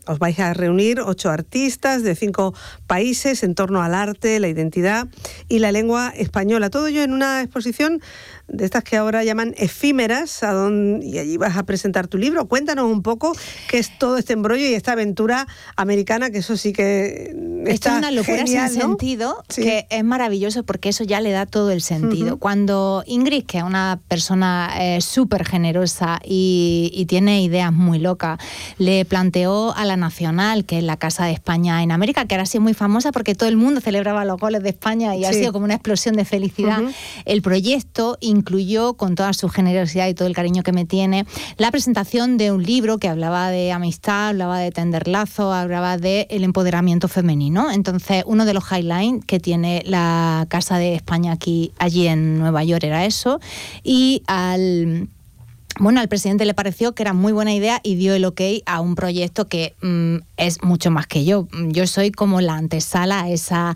os vais a reunir 8 artistas de 5 países en torno al arte, la identidad y la lengua española. Todo ello en una exposición de estas que ahora llaman efímeras, y allí vas a presentar tu libro. Cuéntanos un poco qué es todo este embrollo y esta aventura americana, que eso sí que está Esto es una locura genial, sin ¿no? sentido, Sí. que es maravilloso porque eso ya le da todo el sentido. Uh-huh. Cuando Ingrid, que es una persona súper generosa y tiene ideas muy locas, le planteó a la Nacional, que es la Casa de España en América, que ahora sí es muy famosa porque todo el mundo celebraba los goles de España y ha sido como una explosión de felicidad. Uh-huh. El proyecto incluyó, con toda su generosidad y todo el cariño que me tiene, la presentación de un libro que hablaba de amistad, hablaba de tender lazos, hablaba del empoderamiento femenino. Entonces, uno de los highlights que tiene la Casa de España allí en Nueva York era eso. Y al presidente le pareció que era muy buena idea y dio el ok a un proyecto que es mucho más que yo. Yo soy como la antesala a esa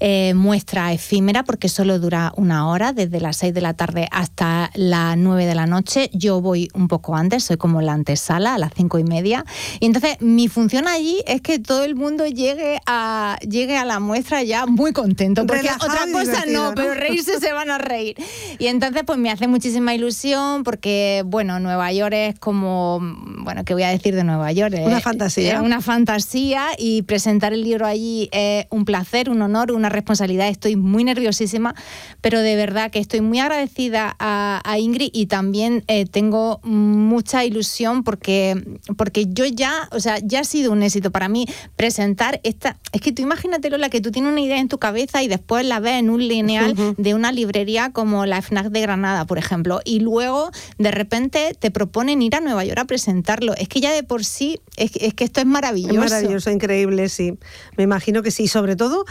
muestra efímera, porque solo dura 1 hora, desde las 6 de la tarde hasta las 9 de la noche. Yo voy un poco antes, soy como la antesala, a las 5:30. Y entonces mi función allí es que todo el mundo llegue a la muestra ya muy contento, porque relajado, otra cosa no, pero reírse se van a reír. Y entonces pues me hace muchísima ilusión porque, bueno, Nueva York es como, ¿qué voy a decir de Nueva York? Una fantasía. Es una fantasía, y presentar el libro allí es un placer, un honor, una responsabilidad. Estoy muy nerviosísima, pero de verdad que estoy muy agradecida a Ingrid, y también tengo mucha ilusión porque yo ya ha sido un éxito para mí presentar esta. Es que tú imagínate, Lola, que tú tienes una idea en tu cabeza y después la ves en un lineal de una librería como la FNAC de Granada, por ejemplo, y luego de repente te proponen ir a Nueva York a presentarlo. Es que ya de por sí, es que esto es maravilloso. Es maravilloso, increíble, sí. Me imagino que sí. Sobre todo,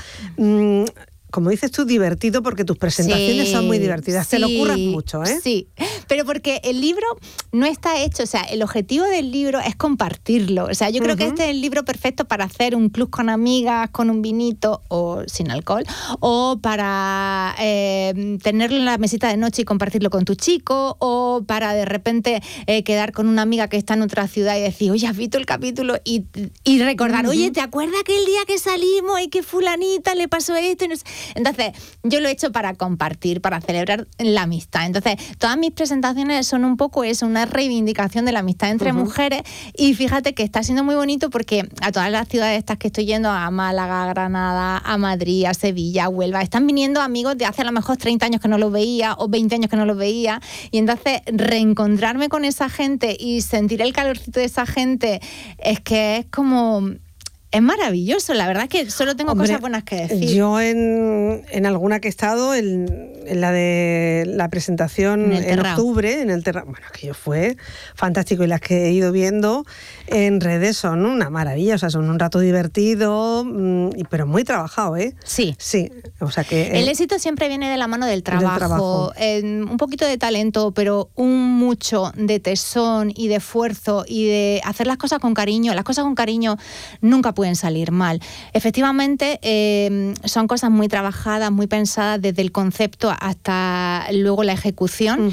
como dices tú, divertido, porque tus presentaciones son muy divertidas. Te lo curras mucho, ¿eh? Sí, pero porque el libro no está hecho, el objetivo del libro es compartirlo. Yo creo que este es el libro perfecto para hacer un club con amigas, con un vinito o sin alcohol, o para tenerlo en la mesita de noche y compartirlo con tu chico, o para de repente quedar con una amiga que está en otra ciudad y decir, oye, ¿has visto el capítulo? Y recordar, oye, ¿te acuerdas aquel día que salimos y que fulanita le pasó esto? Entonces, yo lo he hecho para compartir, para celebrar la amistad. Entonces, todas mis presentaciones son un poco eso, una reivindicación de la amistad entre mujeres, y fíjate que está siendo muy bonito porque a todas las ciudades estas que estoy yendo, a Málaga, a Granada, a Madrid, a Sevilla, a Huelva, están viniendo amigos de hace a lo mejor 30 años que no los veía o 20 años que no los veía, y entonces reencontrarme con esa gente y sentir el calorcito de esa gente es que es como... Es maravilloso, la verdad es que solo tengo cosas buenas que decir. Yo en alguna que he estado, en la de la presentación en octubre, en el Terrao, aquello fue fantástico, y las que he ido viendo en redes son una maravilla, son un rato divertido, pero muy trabajado, ¿eh? Sí. Sí, o sea que... el éxito siempre viene de la mano del trabajo. Un poquito de talento, pero mucho de tesón y de esfuerzo y de hacer las cosas con cariño. Las cosas con cariño nunca pueden salir mal. Efectivamente, son cosas muy trabajadas, muy pensadas desde el concepto hasta luego la ejecución.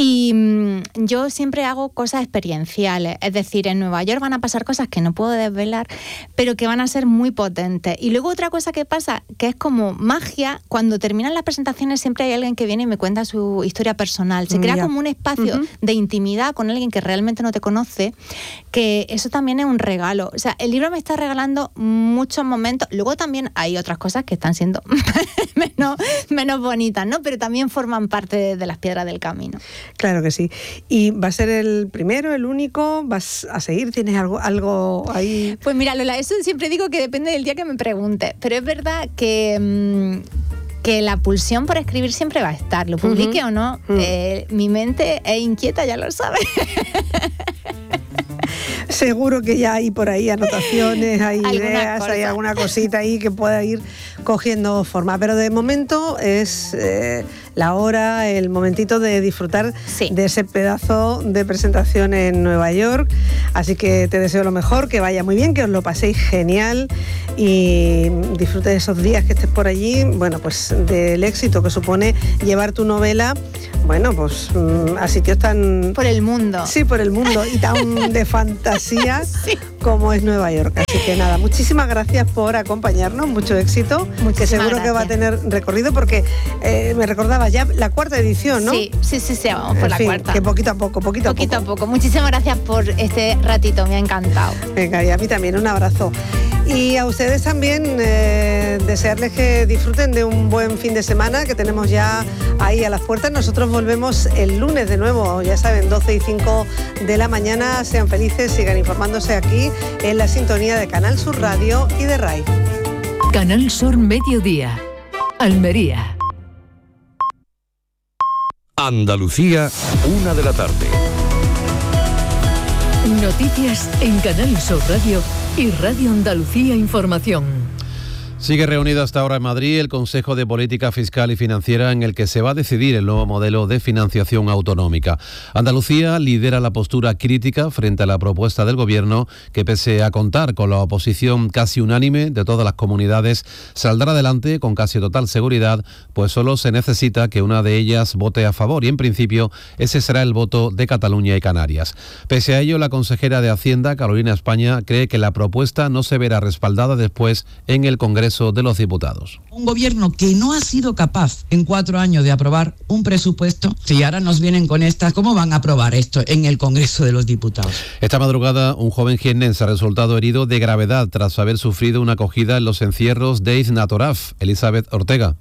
Y yo siempre hago cosas experienciales. Es decir, en Nueva York van a pasar cosas que no puedo desvelar, pero que van a ser muy potentes. Y luego otra cosa que pasa, que es como magia, cuando terminan las presentaciones siempre hay alguien que viene y me cuenta su historia personal. Se crea como un espacio de intimidad con alguien que realmente no te conoce, que eso también es un regalo. El libro me está regalando muchos momentos. Luego también hay otras cosas que están siendo menos bonitas, ¿no? Pero también forman parte de las piedras del camino. Claro que sí. ¿Y va a ser el primero, el único? ¿Vas a seguir? ¿Tienes algo ahí? Pues mira, Lola, eso siempre digo que depende del día que me preguntes. Pero es verdad que la pulsión por escribir siempre va a estar. Lo publique o no, mi mente es inquieta, ya lo sabes. Seguro que ya hay por ahí anotaciones, hay ideas, hay alguna cosita ahí que pueda ir cogiendo forma. Pero de momento es la hora, el momentito de disfrutar de ese pedazo de presentación en Nueva York. Así que te deseo lo mejor, que vaya muy bien, que os lo paséis genial y disfrute de esos días que estés por allí. Bueno, pues del éxito que supone llevar tu novela, pues a sitios tan... Por el mundo. Sí, por el mundo, y tan de fantasía, como es Nueva York. Así que nada, muchísimas gracias por acompañarnos, mucho éxito, que seguro que va a tener recorrido, porque me recordaba ya la cuarta edición, ¿no? Sí, vamos por la cuarta. Que poquito a poco. Muchísimas gracias por este ratito, me ha encantado. Venga, y a mí también, un abrazo. Y a ustedes también desearles que disfruten de un buen fin de semana, que tenemos ya ahí a las puertas. Nosotros volvemos el lunes de nuevo, ya saben, 12:05 de la mañana. Sean felices, sigan informándose aquí en la sintonía de Canal Sur Radio y de RAI. Canal Sur Mediodía, Almería. Andalucía, 1 de la tarde. Noticias en Canal Sur Radio y Radio Andalucía Información. Sigue reunido hasta ahora en Madrid el Consejo de Política Fiscal y Financiera, en el que se va a decidir el nuevo modelo de financiación autonómica. Andalucía lidera la postura crítica frente a la propuesta del Gobierno, que pese a contar con la oposición casi unánime de todas las comunidades, saldrá adelante con casi total seguridad, pues solo se necesita que una de ellas vote a favor, y en principio ese será el voto de Cataluña y Canarias. Pese a ello, la consejera de Hacienda, Carolina España, cree que la propuesta no se verá respaldada después en el Congreso de los Diputados. Un gobierno que no ha sido capaz en 4 años de aprobar un presupuesto, si ahora nos vienen con estas, ¿cómo van a aprobar esto en el Congreso de los Diputados? Esta madrugada, un joven jiennense ha resultado herido de gravedad tras haber sufrido una acogida en los encierros de Iznatoraf. Elizabeth Ortega.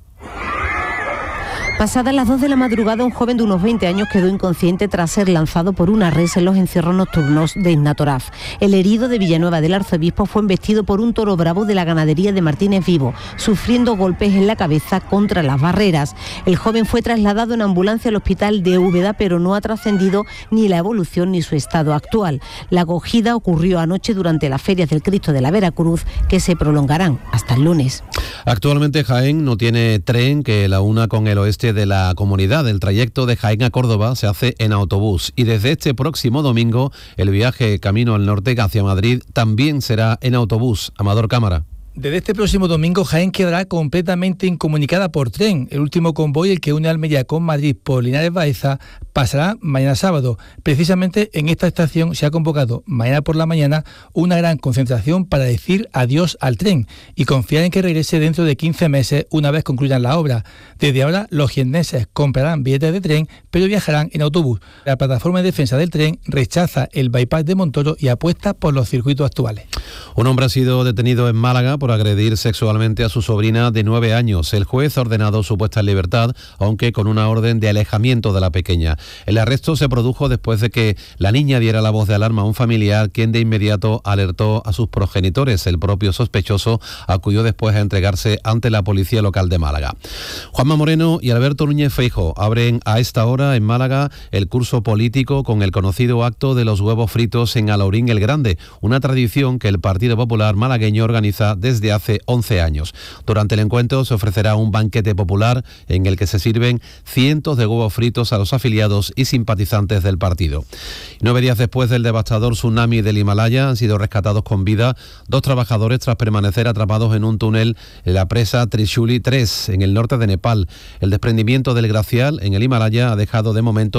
Pasadas las 2 de la madrugada, un joven de unos 20 años quedó inconsciente tras ser lanzado por una res en los encierros nocturnos de Iznatoraf. El herido de Villanueva del Arzobispo fue embestido por un toro bravo de la ganadería de Martínez Vivo, sufriendo golpes en la cabeza contra las barreras. El joven fue trasladado en ambulancia al hospital de Úbeda, pero no ha trascendido ni la evolución ni su estado actual. La acogida ocurrió anoche durante las ferias del Cristo de la Veracruz, que se prolongarán hasta el lunes. Actualmente Jaén no tiene tren que la una con el oeste de la comunidad. El trayecto de Jaén a Córdoba se hace en autobús, y desde este próximo domingo el viaje camino al norte hacia Madrid también será en autobús. Amador Cámara. Desde este próximo domingo, Jaén quedará completamente incomunicada por tren. El último convoy, el que une Almería con Madrid por Linares Baeza, pasará mañana sábado. Precisamente en esta estación se ha convocado mañana por la mañana una gran concentración para decir adiós al tren y confiar en que regrese dentro de 15 meses una vez concluyan la obra. Desde ahora, los jiennenses comprarán billetes de tren, pero viajarán en autobús. La plataforma de defensa del tren rechaza el bypass de Montoro y apuesta por los circuitos actuales. Un hombre ha sido detenido en Málaga por agredir sexualmente a su sobrina de 9 años. El juez ha ordenado su puesta en libertad, aunque con una orden de alejamiento de la pequeña. El arresto se produjo después de que la niña diera la voz de alarma a un familiar, quien de inmediato alertó a sus progenitores. El propio sospechoso acudió después a entregarse ante la policía local de Málaga. Juanma Moreno y Alberto Núñez Feijóo abren a esta hora en Málaga el curso político con el conocido acto de los huevos fritos en Alaurín el Grande, una tradición que el Partido Popular malagueño organiza desde hace 11 años. Durante el encuentro se ofrecerá un banquete popular en el que se sirven cientos de huevos fritos a los afiliados y simpatizantes del partido. 9 días después del devastador tsunami del Himalaya, han sido rescatados con vida 2 trabajadores tras permanecer atrapados en un túnel en la presa Trishuli 3, en el norte de Nepal. El desprendimiento del glacial en el Himalaya ha dejado de momento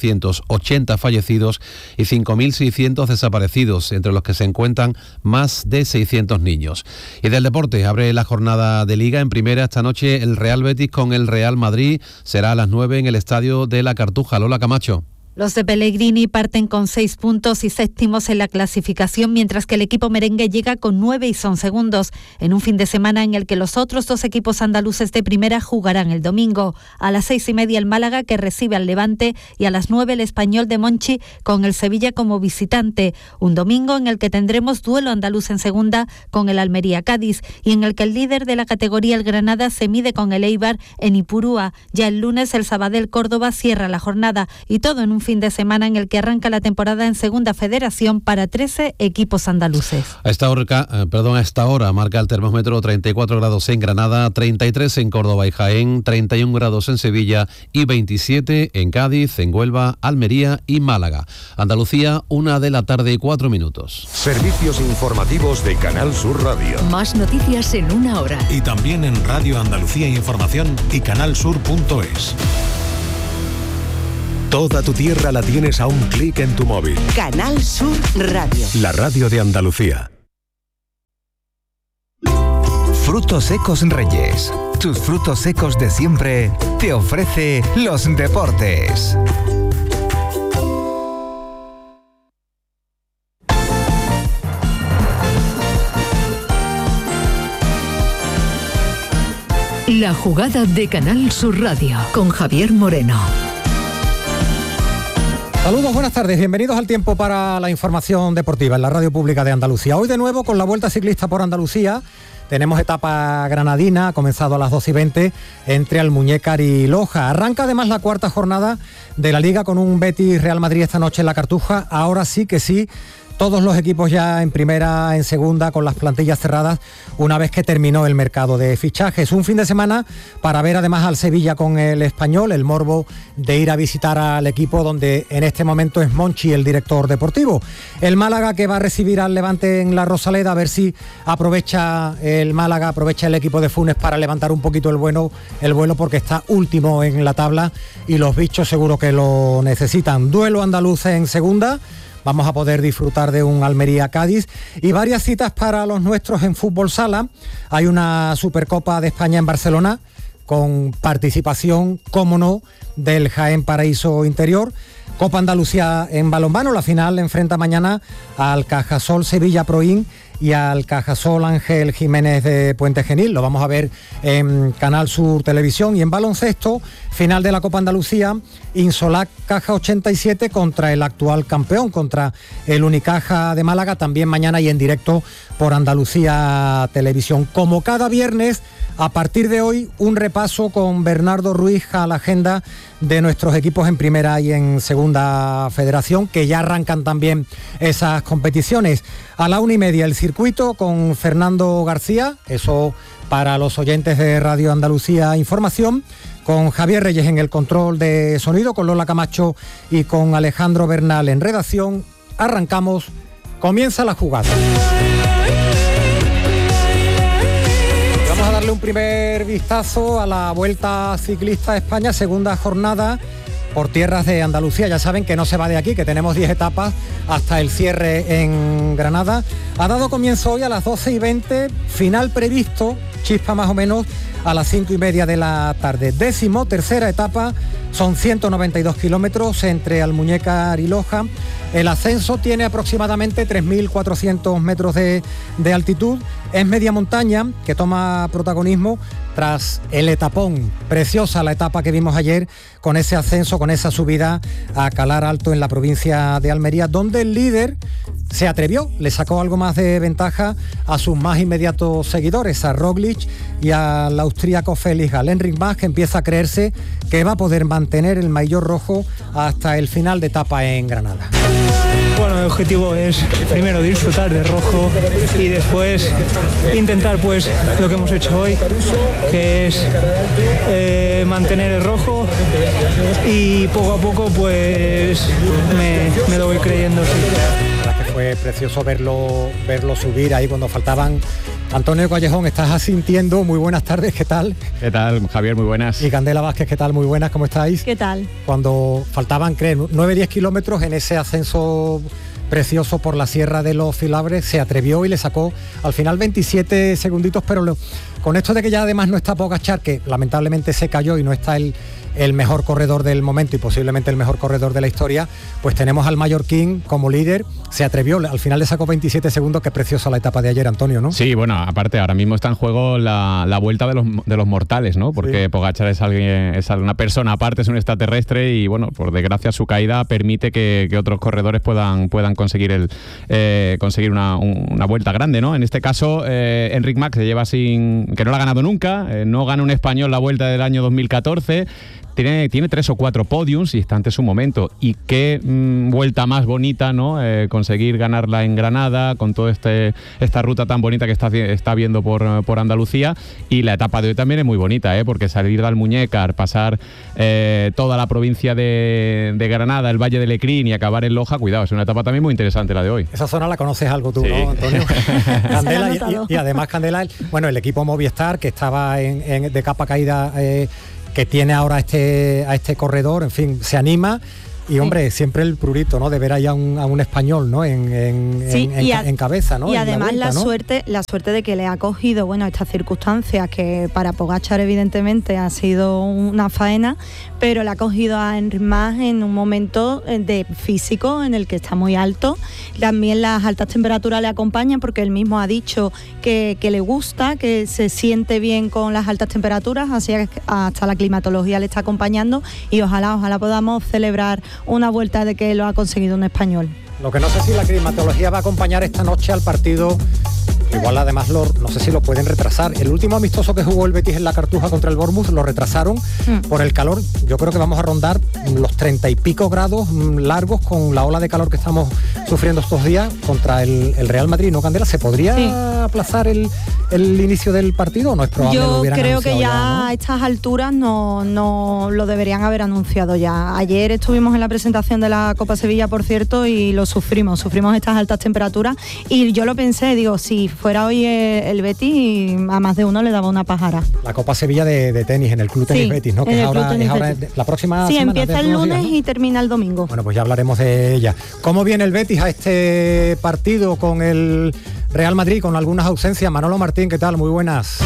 1.280 fallecidos y 5.600 desaparecidos, entre los que se encuentran más de 600 niños. Y del deporte, abre la jornada de Liga. En primera, esta noche el Real Betis con el Real Madrid. Será a las 9 en el estadio de La Cartuja. Lola Camacho. Los de Pellegrini parten con 6 puntos y séptimos en la clasificación, mientras que el equipo merengue llega con 9 y son segundos, en un fin de semana en el que los otros 2 equipos andaluces de primera jugarán el domingo. A las 6:30 el Málaga, que recibe al Levante, y a las 9 el Español de Monchi con el Sevilla como visitante. Un domingo en el que tendremos duelo andaluz en segunda con el Almería-Cádiz y en el que el líder de la categoría, el Granada, se mide con el Eibar en Ipurúa. Ya el lunes el Sabadell-Córdoba cierra la jornada, y todo en un fin de semana en el que arranca la temporada en Segunda Federación para 13 equipos andaluces. A esta hora marca el termómetro 34 grados en Granada, 33 en Córdoba y Jaén, 31 grados en Sevilla y 27 en Cádiz, en Huelva, Almería y Málaga. Andalucía, 1 de la tarde y 4 minutos. Servicios informativos de Canal Sur Radio. Más noticias en 1 hora. Y también en Radio Andalucía Información y canalsur.es. Toda tu tierra la tienes a un clic en tu móvil. Canal Sur Radio. La radio de Andalucía. Frutos Secos Reyes. Tus frutos secos de siempre te ofrece los deportes. La jugada de Canal Sur Radio con Javier Moreno. Saludos, buenas tardes, bienvenidos al tiempo para la información deportiva en la radio pública de Andalucía. Hoy de nuevo con la Vuelta Ciclista por Andalucía. Tenemos etapa granadina, ha comenzado a las 2:20 entre Almuñécar y Loja. Arranca además la cuarta jornada de la Liga con un Betis Real Madrid esta noche en la Cartuja. Ahora sí que sí, todos los equipos ya en primera, en segunda, con las plantillas cerradas, una vez que terminó el mercado de fichajes. Un fin de semana para ver además al Sevilla con el Español, el morbo de ir a visitar al equipo donde en este momento es Monchi el director deportivo. El Málaga que va a recibir al Levante en la Rosaleda, a ver si aprovecha el equipo de Funes para levantar un poquito el vuelo porque está último en la tabla y los bichos seguro que lo necesitan. Duelo andaluz en segunda. Vamos a poder disfrutar de un Almería-Cádiz y varias citas para los nuestros en fútbol sala. Hay una Supercopa de España en Barcelona con participación, cómo no, del Jaén Paraíso Interior. Copa Andalucía en balonmano, la final enfrenta mañana al Cajasol Sevilla Proin y al Cajasol Ángel Jiménez de Puente Genil. Lo vamos a ver en Canal Sur Televisión. Y en baloncesto, final de la Copa Andalucía, Insolac Caja 87 contra el actual campeón, contra el Unicaja de Málaga, también mañana y en directo por Andalucía Televisión. Como cada viernes, a partir de hoy, un repaso con Bernardo Ruiz a la agenda de nuestros equipos en primera y en segunda federación, que ya arrancan también esas competiciones. A la 1:30 el circuito con Fernando García, eso para los oyentes de Radio Andalucía Información, con Javier Reyes en el control de sonido, con Lola Camacho y con Alejandro Bernal en redacción. Arrancamos, comienza la jugada. Vamos a darle un primer vistazo a la Vuelta Ciclista a España, segunda jornada por tierras de Andalucía. Ya saben que no se va de aquí, que tenemos 10 etapas hasta el cierre en Granada. Ha dado comienzo hoy a las 12:20, final previsto, chispa más o menos, a las 5:30 de la tarde. 13ª etapa, son 192 kilómetros entre Almuñécar y Loja. El ascenso tiene aproximadamente 3.400 metros de altitud. Es media montaña que toma protagonismo tras el etapón. Preciosa la etapa que vimos ayer con ese ascenso, con esa subida a Calar Alto en la provincia de Almería, donde el líder se atrevió, le sacó algo más de ventaja a sus más inmediatos seguidores, a Roglic y al austríaco Felix Gall. Enric Mas, que empieza a creerse que va a poder mantener el maillot rojo hasta el final de etapa en Granada. Bueno, el objetivo es primero disfrutar de rojo y después intentar pues lo que hemos hecho hoy, que es mantener el rojo y poco a poco pues me lo voy creyendo. Sí. La verdad que fue precioso verlo subir ahí cuando faltaban. Antonio Callejón, estás asintiendo, muy buenas tardes, ¿qué tal? ¿Qué tal, Javier? Muy buenas. Y Candela Vázquez, ¿qué tal? Muy buenas, ¿cómo estáis? ¿Qué tal? Cuando faltaban, 9-10 kilómetros en ese ascenso precioso por la Sierra de los Filabres, se atrevió y le sacó al final 27 segunditos, pero con esto de que ya además no está Pogačar, que lamentablemente se cayó y no está el mejor corredor del momento y posiblemente el mejor corredor de la historia, pues tenemos al mallorquín como líder, se atrevió, al final le sacó 27 segundos, qué preciosa la etapa de ayer, Antonio, ¿no? Sí, bueno, aparte ahora mismo está en juego la vuelta de los mortales, ¿no? Porque sí. Pogačar es una persona aparte, es un extraterrestre y bueno, por desgracia su caída permite que otros corredores puedan conseguir conseguir una vuelta grande, ¿no? En este caso, Enric Mas se lleva que no la ha ganado nunca, no gana un español la vuelta del año 2014, tiene 3 o 4 podiums y está ante su momento. Y qué vuelta más bonita, ¿no? Conseguir ganarla en Granada con toda esta ruta tan bonita que está viendo por Andalucía. Y la etapa de hoy también es muy bonita, porque salir de Almuñécar, pasar toda la provincia de Granada, el Valle de Lecrín y acabar en Loja, cuidado, es una etapa también muy interesante la de hoy. Esa zona la conoces algo tú, sí. ¿No, Antonio? Candela, y además Candela, bueno, el equipo Movistar que estaba de capa caída que tiene ahora a este corredor, en fin, se anima. Y hombre, siempre el prurito, ¿no? De ver ahí a un español, ¿no? En cabeza, ¿no? Y además vuelta, la suerte de que le ha cogido, bueno, estas circunstancias que para Pogačar evidentemente ha sido una faena, pero le ha cogido a Enric Mas en un momento de físico en el que está muy alto. También las altas temperaturas le acompañan porque él mismo ha dicho que le gusta, que se siente bien con las altas temperaturas, así que hasta la climatología le está acompañando y ojalá podamos celebrar una vuelta de que lo ha conseguido un español. Lo que no sé si la climatología va a acompañar esta noche al partido, igual además no sé si lo pueden retrasar. El último amistoso que jugó el Betis en la Cartuja contra el Bournemouth lo retrasaron por el calor. Yo creo que vamos a rondar los 30 y pico grados largos con la ola de calor que estamos sufriendo estos días contra el Real Madrid, ¿no, Candela? ¿Se podría aplazar el inicio del partido o no es probable? Yo creo que ya, ¿no? A estas alturas no lo deberían haber anunciado ya. Ayer estuvimos en la presentación de la Copa Sevilla, por cierto, y lo sufrimos estas altas temperaturas, y yo lo pensé, digo, si fuera hoy el Betis, a más de uno le daba una pájara. La Copa Sevilla de tenis, en el Club Tenis Betis, ¿no? Que es ahora la próxima semana. Sí, empieza el lunes, ¿no? Y termina el domingo. Bueno, pues ya hablaremos de ella. ¿Cómo viene el Betis a este partido con el Real Madrid, con algunas ausencias? Manolo Martín, ¿qué tal? Muy buenas.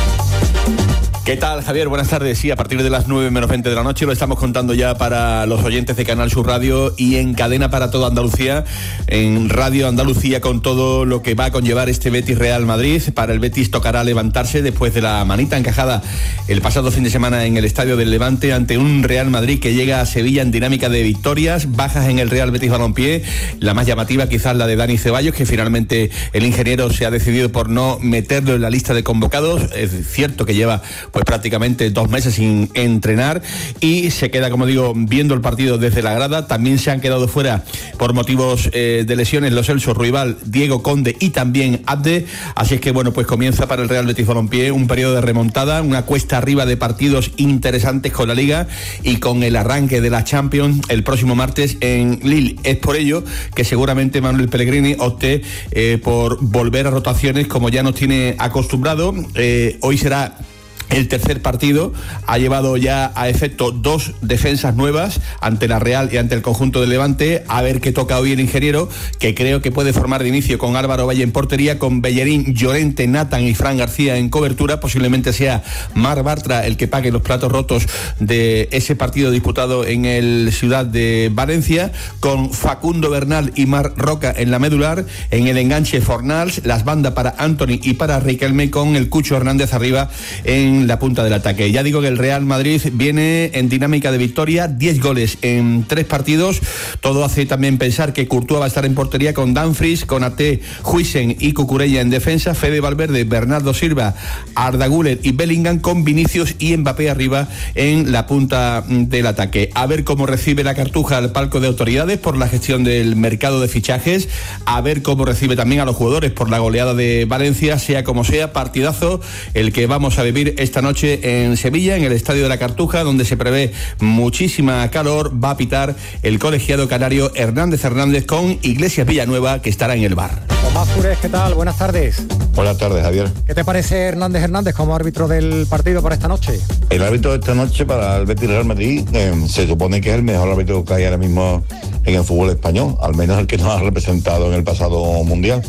¿Qué tal, Javier? Buenas tardes. Sí, a partir de las 9 menos 20 de la noche lo estamos contando ya para los oyentes de Canal Sur Radio y en cadena para toda Andalucía, en Radio Andalucía, con todo lo que va a conllevar este Betis Real Madrid. Para el Betis tocará levantarse después de la manita encajada el pasado fin de semana en el Estadio del Levante ante un Real Madrid que llega a Sevilla en dinámica de victorias, bajas en el Real Betis Balompié, la más llamativa quizás la de Dani Ceballos, que finalmente el ingeniero se ha decidido por no meterlo en la lista de convocados. Es cierto que lleva pues prácticamente 2 meses sin entrenar y se queda, como digo, viendo el partido desde la grada. También se han quedado fuera por motivos de lesiones Lo Celso, Ruibal, Diego Conde y también Abde. Así es que bueno, pues comienza para el Real Betis Balompié un periodo de remontada, una cuesta arriba de partidos interesantes con la Liga y con el arranque de la Champions el próximo martes en Lille. Es por ello que seguramente Manuel Pellegrini opte por volver a rotaciones como ya nos tiene acostumbrado. Hoy será el tercer partido, ha llevado ya a efecto 2 defensas nuevas ante la Real y ante el conjunto del Levante. A ver qué toca hoy el ingeniero, que creo que puede formar de inicio con Álvaro Valle en portería, con Bellerín, Llorente, Nathan y Fran García en cobertura. Posiblemente sea Marc Bartra el que pague los platos rotos de ese partido disputado en el Ciudad de Valencia, con Facundo Bernal y Marc Roca en la medular. En el enganche Fornals, las bandas para Anthony y para Riquelme, con el Cucho Hernández arriba en la punta del ataque. Ya digo que el Real Madrid viene en dinámica de victoria, 10 goles en 3 partidos. Todo hace también pensar que Courtois va a estar en portería con Dumfries, con Ate, Huijsen y Cucurella en defensa, Fede Valverde, Bernardo Silva, Arda Güler y Bellingham, con Vinicius y Mbappé arriba en la punta del ataque. A ver cómo recibe la Cartuja al palco de autoridades por la gestión del mercado de fichajes, a ver cómo recibe también a los jugadores por la goleada de Valencia. Sea como sea, partidazo el que vamos a vivir esta noche en Sevilla, en el Estadio de la Cartuja, donde se prevé muchísima calor. Va a pitar el colegiado canario Hernández con Iglesias Villanueva, que estará en el bar. Tomás Pures, ¿qué tal? Buenas tardes. Buenas tardes, Javier. ¿Qué te parece Hernández como árbitro del partido para esta noche? El árbitro de esta noche para el Betis Real Madrid se supone que es el mejor árbitro que hay ahora mismo en el fútbol español, al menos el que nos ha representado en el pasado mundial.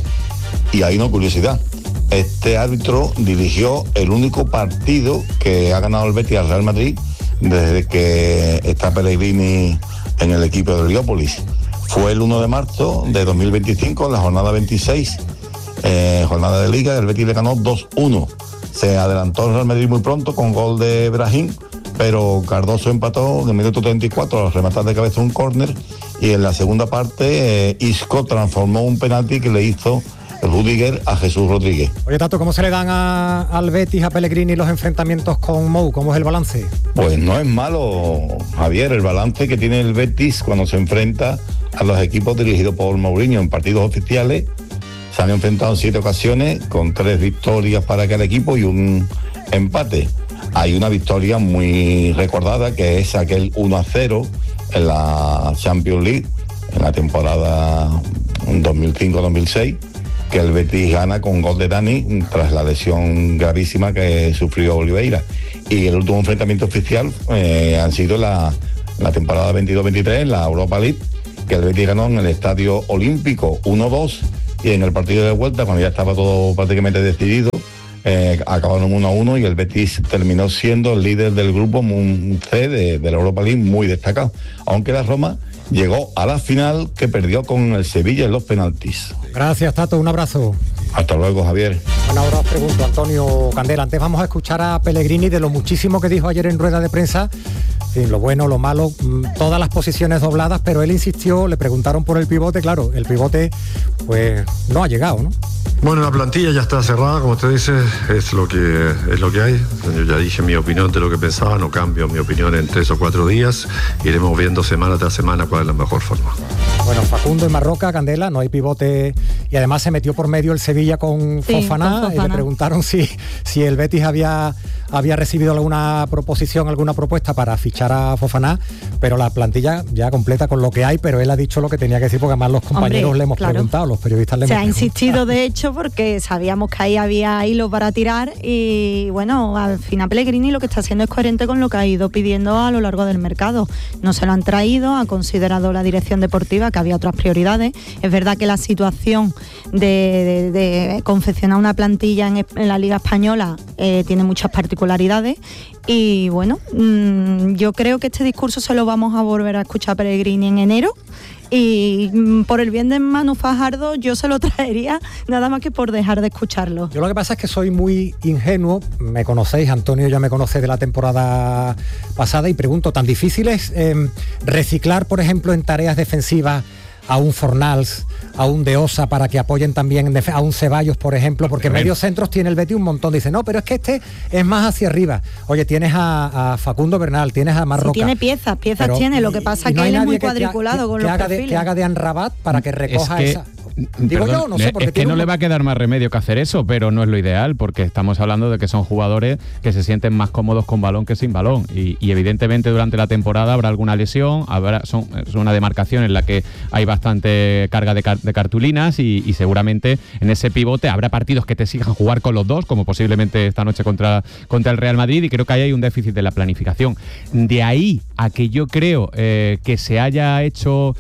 Y hay una curiosidad. Este árbitro dirigió el único partido que ha ganado el Betis al Real Madrid desde que está Pellegrini en el equipo de Heliópolis. Fue el 1 de marzo de 2025, la jornada 26, jornada de Liga. El Betis le ganó 2-1. Se adelantó el Real Madrid muy pronto con gol de Brahim, pero Cardoso empató en el minuto 34 al rematar de cabeza un córner, y en la segunda parte Isco transformó un penalti que le hizo Rudiger a Jesús Rodríguez. Oye, Tato, ¿cómo se le dan al Betis, a Pellegrini, los enfrentamientos con Mou? ¿Cómo es el balance? Pues no es malo, Javier, el balance que tiene el Betis cuando se enfrenta a los equipos dirigidos por Mourinho en partidos oficiales. Se han enfrentado en 7 ocasiones, con 3 victorias para cada equipo y un empate. Hay una victoria muy recordada, que es aquel 1-0 en la Champions League, en la temporada 2005-2006, que el Betis gana con gol de Dani tras la lesión gravísima que sufrió Oliveira. Y el último enfrentamiento oficial han sido la temporada 22-23, la Europa League, que el Betis ganó en el Estadio Olímpico 1-2, y en el partido de vuelta, cuando ya estaba todo prácticamente decidido, acabaron 1-1 y el Betis terminó siendo el líder del grupo C de la Europa League, muy destacado. Aunque la Roma llegó a la final, que perdió con el Sevilla en los penaltis. Gracias, Tato, un abrazo. Hasta luego, Javier. Bueno, ahora os pregunto, Antonio Candela, antes vamos a escuchar a Pellegrini de lo muchísimo que dijo ayer en rueda de prensa, en lo bueno, lo malo, todas las posiciones dobladas, pero él insistió, le preguntaron por el pivote, claro, el pivote pues no ha llegado, ¿no? Bueno, la plantilla ya está cerrada, como usted dice, es lo que hay. Yo ya dije mi opinión de lo que pensaba, no cambio mi opinión en 3 o 4 días. Iremos viendo semana tras semana cuál es la mejor forma. Bueno, Facundo en Marroca, Candela, no hay pivote y además se metió por medio el Sevilla con Fofana, y le preguntaron si el Betis había recibido alguna proposición, alguna propuesta para fichar a Fofana, pero la plantilla ya completa con lo que hay, pero él ha dicho lo que tenía que decir porque además los compañeros le hemos preguntado, los periodistas le hemos preguntado. Se ha insistido de hecho porque sabíamos que ahí había hilo para tirar y bueno, al final Pellegrini lo que está haciendo es coherente con lo que ha ido pidiendo a lo largo del mercado. No se lo han traído, ha considerado la dirección deportiva que había otras prioridades. Es verdad que la situación de confeccionar una plantilla en la Liga Española tiene muchas particularidades y bueno, yo creo que este discurso se lo vamos a volver a escuchar a Pellegrini en enero. Y por el bien de Manu Fajardo yo se lo traería nada más que por dejar de escucharlo. Yo lo que pasa es que soy muy ingenuo, me conocéis, Antonio ya me conoce de la temporada pasada y pregunto, ¿tan difícil es reciclar, por ejemplo, en tareas defensivas a un Fornals, a un De Osa para que apoyen también, a un Ceballos, por ejemplo, porque medios centros tiene el Betis un montón, dice, no, pero es que este es más hacia arriba. Oye, tienes a Facundo Bernal, tienes a Marroca. Sí, tiene piezas pero, tiene, lo que pasa es que él es muy cuadriculado con los perfiles. Que haga de Anrabat para que recoja esa... Digo, perdón, yo, no sé, porque es que no le va a quedar más remedio que hacer eso, pero no es lo ideal, porque estamos hablando de que son jugadores que se sienten más cómodos con balón que sin balón, y evidentemente durante la temporada habrá alguna lesión, es una demarcación en la que hay bastante carga de cartulinas y seguramente en ese pivote habrá partidos que te exijan jugar con los dos, como posiblemente esta noche contra el Real Madrid, y creo que ahí hay un déficit de la planificación. De ahí a que yo creo que se haya hecho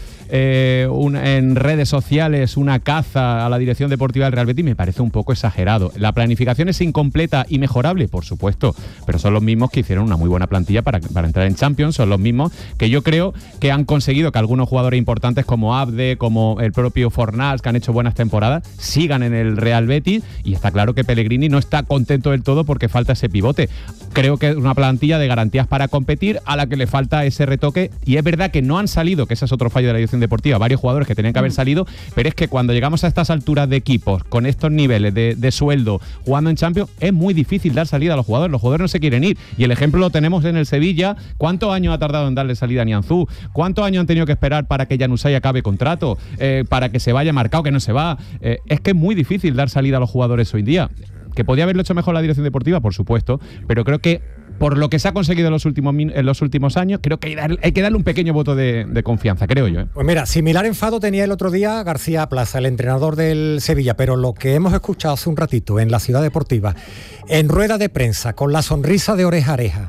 en redes sociales una caza a la dirección deportiva del Real Betis me parece un poco exagerado. La planificación es incompleta y mejorable, por supuesto, pero son los mismos que hicieron una muy buena plantilla para entrar en Champions, son los mismos que yo creo que han conseguido que algunos jugadores importantes como Abde, como el propio Fornals, que han hecho buenas temporadas, sigan en el Real Betis, y está claro que Pellegrini no está contento del todo porque falta ese pivote. Creo que es una plantilla de garantías para competir a la que le falta ese retoque, y es verdad que no han salido, que ese es otro fallo de la dirección deportiva, varios jugadores que tenían que haber salido, pero es que cuando llegamos a estas alturas de equipos, con estos niveles de sueldo, jugando en Champions, es muy difícil dar salida a los jugadores no se quieren ir, y el ejemplo lo tenemos en el Sevilla. ¿Cuántos años ha tardado en darle salida a Nianzú? ¿Cuántos años han tenido que esperar para que Januzaj acabe contrato? Para que se vaya Marcao, que no se va. Es que es muy difícil dar salida a los jugadores hoy en día. ¿Que podía haberlo hecho mejor la dirección deportiva? Por supuesto, pero creo que por lo que se ha conseguido en los últimos años, creo que hay que darle un pequeño voto de confianza, creo yo. Pues mira, similar enfado tenía el otro día García Plaza, el entrenador del Sevilla, pero lo que hemos escuchado hace un ratito en la Ciudad Deportiva, en rueda de prensa, con la sonrisa de oreja a oreja,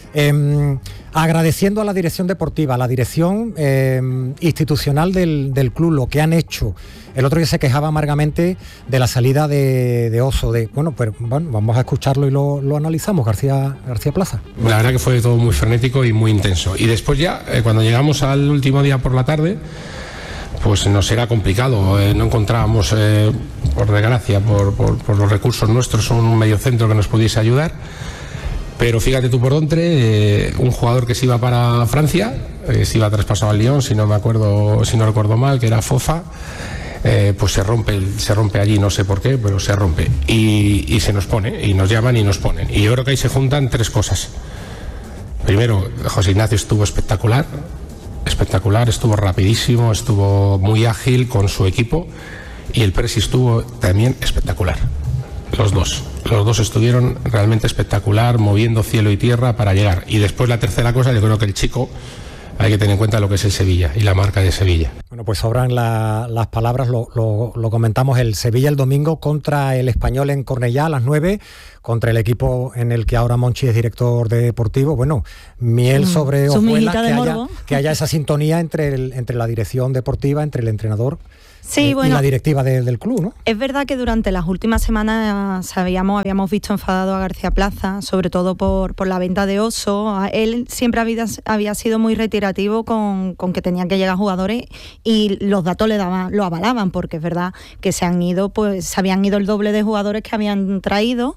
agradeciendo a la dirección deportiva, a la dirección institucional del club, lo que han hecho. El otro día se quejaba amargamente de la salida de Oso. Bueno, vamos a escucharlo y lo analizamos, García Plaza. La verdad que fue todo muy frenético y muy intenso. Y después ya, cuando llegamos al último día por la tarde, pues nos era complicado. No encontrábamos, por desgracia, por los recursos nuestros, un mediocentro que nos pudiese ayudar. Pero fíjate tú por dónde, un jugador que se iba para Francia, se iba traspasado al Lyon, si no recuerdo mal, que era Fofa, pues se rompe allí, no sé por qué, pero se rompe. Y se nos pone, y nos llaman y nos ponen. Y yo creo que ahí se juntan tres cosas. Primero, José Ignacio estuvo espectacular, estuvo rapidísimo, estuvo muy ágil con su equipo, y el Presi estuvo también espectacular. Los dos estuvieron realmente espectacular, moviendo cielo y tierra para llegar. Y después la tercera cosa, yo creo que el chico hay que tener en cuenta lo que es el Sevilla y la marca de Sevilla. Bueno, pues sobran las palabras, lo comentamos, el Sevilla el domingo contra el Español en Cornellá a las 9, contra el equipo en el que ahora Monchi es director deportivo. Bueno, miel sobre hojuelas, que haya esa sintonía entre la dirección deportiva, entre el entrenador y la directiva del club, ¿no? Es verdad que durante las últimas semanas habíamos visto enfadado a García Plaza, sobre todo por la venta de Oso. Él siempre había sido muy reiterativo con que tenían que llegar jugadores y los datos lo avalaban, porque es verdad que se habían ido el doble de jugadores que habían traído.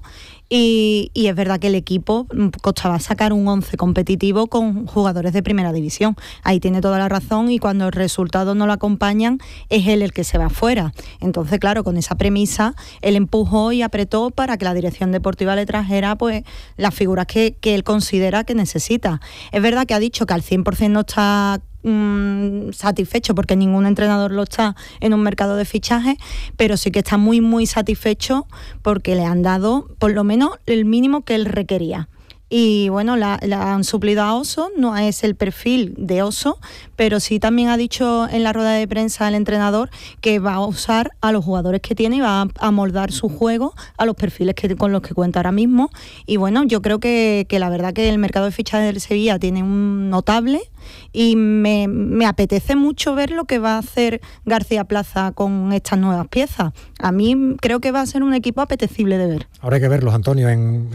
Y es verdad que el equipo costaba sacar un 11 competitivo con jugadores de primera división. Ahí tiene toda la razón, y cuando los resultados no lo acompañan es él el que se va fuera. Entonces, claro, con esa premisa él empujó y apretó para que la dirección deportiva le trajera pues las figuras que él considera que necesita. Es verdad que ha dicho que al 100% no está satisfecho, porque ningún entrenador lo está en un mercado de fichajes, pero sí que está muy muy satisfecho porque le han dado por lo menos el mínimo que él requería. Y bueno, la han suplido a Oso, no es el perfil de Oso, pero sí también ha dicho en la rueda de prensa el entrenador que va a usar a los jugadores que tiene y va a moldar su juego a los perfiles con los que cuenta ahora mismo. Y bueno, yo creo que la verdad que el mercado de fichajes del Sevilla tiene un notable, y me apetece mucho ver lo que va a hacer García Plaza con estas nuevas piezas. A mí creo que va a ser un equipo apetecible de ver. Ahora hay que verlos, Antonio,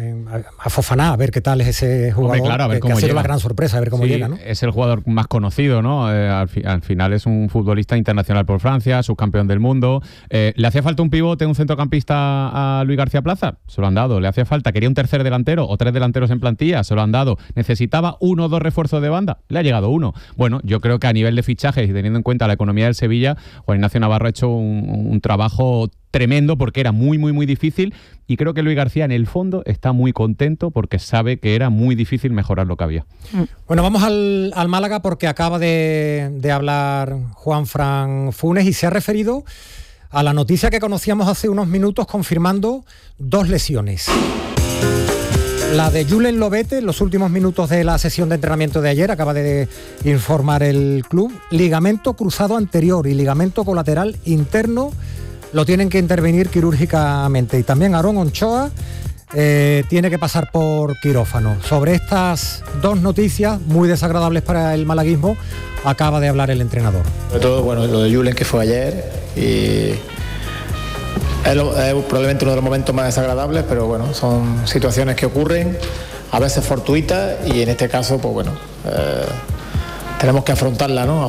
a Fofaná, a ver qué tal es ese jugador. Hombre, claro, a ver cómo que ha sido llega. La gran sorpresa, a ver cómo llega, ¿no? Es el jugador más conocido, ¿no? Al final es un futbolista internacional por Francia, subcampeón del mundo. ¿Le hacía falta un pivote, un centrocampista a Luis García Plaza? Se lo han dado. ¿Le hacía falta? ¿Quería un tercer delantero o 3 delanteros en plantilla? Se lo han dado. ¿Necesitaba 1 o 2 refuerzos de banda? Le ha llegado 1. Bueno, yo creo que a nivel de fichajes y teniendo en cuenta la economía del Sevilla, Juan Ignacio Navarro ha hecho un trabajo tremendo, porque era muy, muy, muy difícil, y creo que Luis García en el fondo está muy contento porque sabe que era muy difícil mejorar lo que había. Bueno, vamos al Málaga, porque acaba de hablar Juanfran Funes y se ha referido a la noticia que conocíamos hace unos minutos, confirmando 2 lesiones. La de Julen Lobete, en los últimos minutos de la sesión de entrenamiento de ayer, acaba de informar el club, ligamento cruzado anterior y ligamento colateral interno, lo tienen que intervenir quirúrgicamente. Y también Aarón Ochoa tiene que pasar por quirófano. Sobre estas 2 noticias muy desagradables para el malaguismo acaba de hablar el entrenador. Sobre todo, bueno, lo de Julen, que fue ayer, y es probablemente uno de los momentos más desagradables, pero bueno, son situaciones que ocurren, a veces fortuitas, y en este caso, pues bueno, tenemos que afrontarla, ¿no?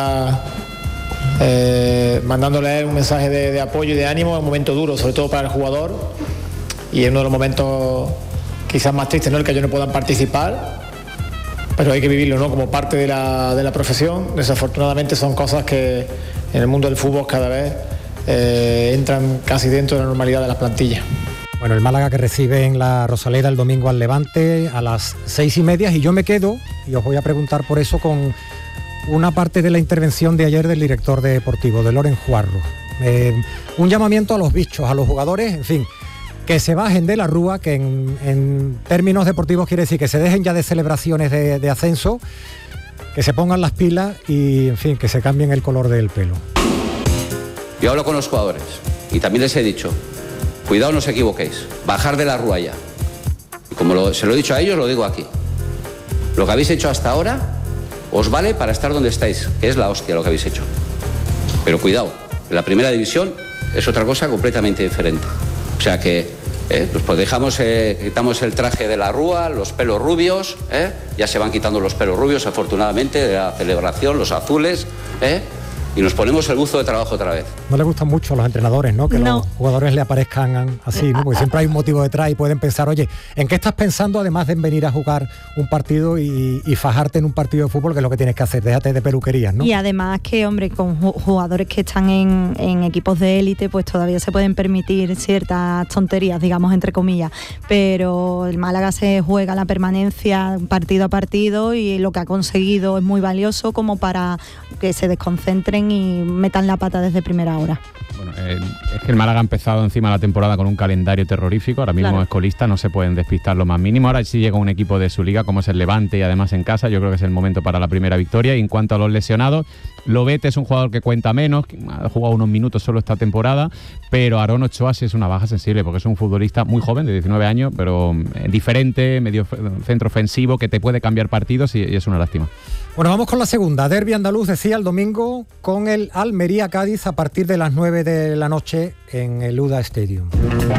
Mandándole un mensaje de apoyo y de ánimo en un momento duro, sobre todo para el jugador, y en uno de los momentos quizás más tristes, ¿no? El que ellos no puedan participar, pero hay que vivirlo, ¿no? Como parte de la profesión. Desafortunadamente son cosas que en el mundo del fútbol cada vez entran casi dentro de la normalidad de las plantillas. Bueno, el Málaga que recibe en la Rosaleda el domingo al Levante a las 6:30, y yo me quedo, y os voy a preguntar por eso, con una parte de la intervención de ayer del director deportivo, de Loren Juarro. Un llamamiento a los bichos, a los jugadores, en fin, que se bajen de la rúa, que en términos deportivos quiere decir que se dejen ya de celebraciones de ascenso, que se pongan las pilas y, en fin, que se cambien el color del pelo. Yo hablo con los jugadores y también les he dicho, cuidado, no os equivoquéis, bajar de la rúa ya. Y como se lo he dicho a ellos, lo digo aquí. Lo que habéis hecho hasta ahora os vale para estar donde estáis, que es la hostia lo que habéis hecho. Pero cuidado, en la primera división es otra cosa completamente diferente. O sea que pues quitamos el traje de la rúa, los pelos rubios, ya se van quitando los pelos rubios, afortunadamente, de la celebración, los azules, y nos ponemos el buzo de trabajo otra vez. No le gustan mucho a los entrenadores, ¿no? Que los jugadores le aparezcan así, ¿no? Porque siempre hay un motivo detrás y pueden pensar, oye, ¿en qué estás pensando además de venir a jugar un partido y fajarte en un partido de fútbol, que es lo que tienes que hacer? Déjate de peluquerías, ¿no? Y además que, hombre, con jugadores que están en equipos de élite, pues todavía se pueden permitir ciertas tonterías, digamos, entre comillas. Pero el Málaga se juega la permanencia partido a partido, y lo que ha conseguido es muy valioso como para que se desconcentren lleguen y metan la pata desde primera hora. Bueno, es que el Málaga ha empezado encima la temporada con un calendario terrorífico, ahora mismo es colista, no se pueden despistar lo más mínimo. Ahora sí llega un equipo de su liga como es el Levante y además en casa, yo creo que es el momento para la primera victoria. Y en cuanto a los lesionados, Lobete es un jugador que cuenta menos, ha jugado unos minutos solo esta temporada, pero Aarón Ochoa sí es una baja sensible porque es un futbolista muy joven, de 19 años, pero diferente, medio centro ofensivo, que te puede cambiar partidos y es una lástima. Bueno, vamos con la segunda. Derbi andaluz, decía, el domingo con el Almería-Cádiz a partir de las 9 de la noche en el UDA Stadium.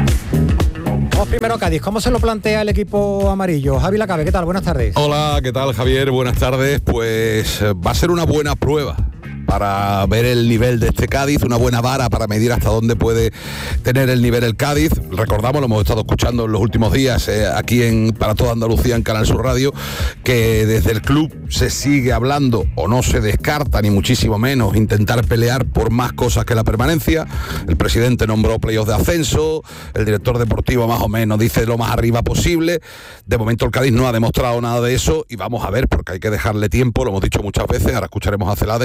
Vamos primero a Cádiz. ¿Cómo se lo plantea el equipo amarillo? Javi Lacabe, ¿qué tal? Buenas tardes. Hola, ¿qué tal, Javier? Buenas tardes. Pues va a ser una buena prueba para ver el nivel de este Cádiz, una buena vara para medir hasta dónde puede tener el nivel el Cádiz. Recordamos, lo hemos estado escuchando en los últimos días aquí para toda Andalucía en Canal Sur Radio, que desde el club se sigue hablando, o no se descarta ni muchísimo menos, intentar pelear por más cosas que la permanencia. El presidente nombró playoffs de ascenso, el director deportivo más o menos dice lo más arriba posible. De momento el Cádiz no ha demostrado nada de eso y vamos a ver, porque hay que dejarle tiempo, lo hemos dicho muchas veces, ahora escucharemos a Celada,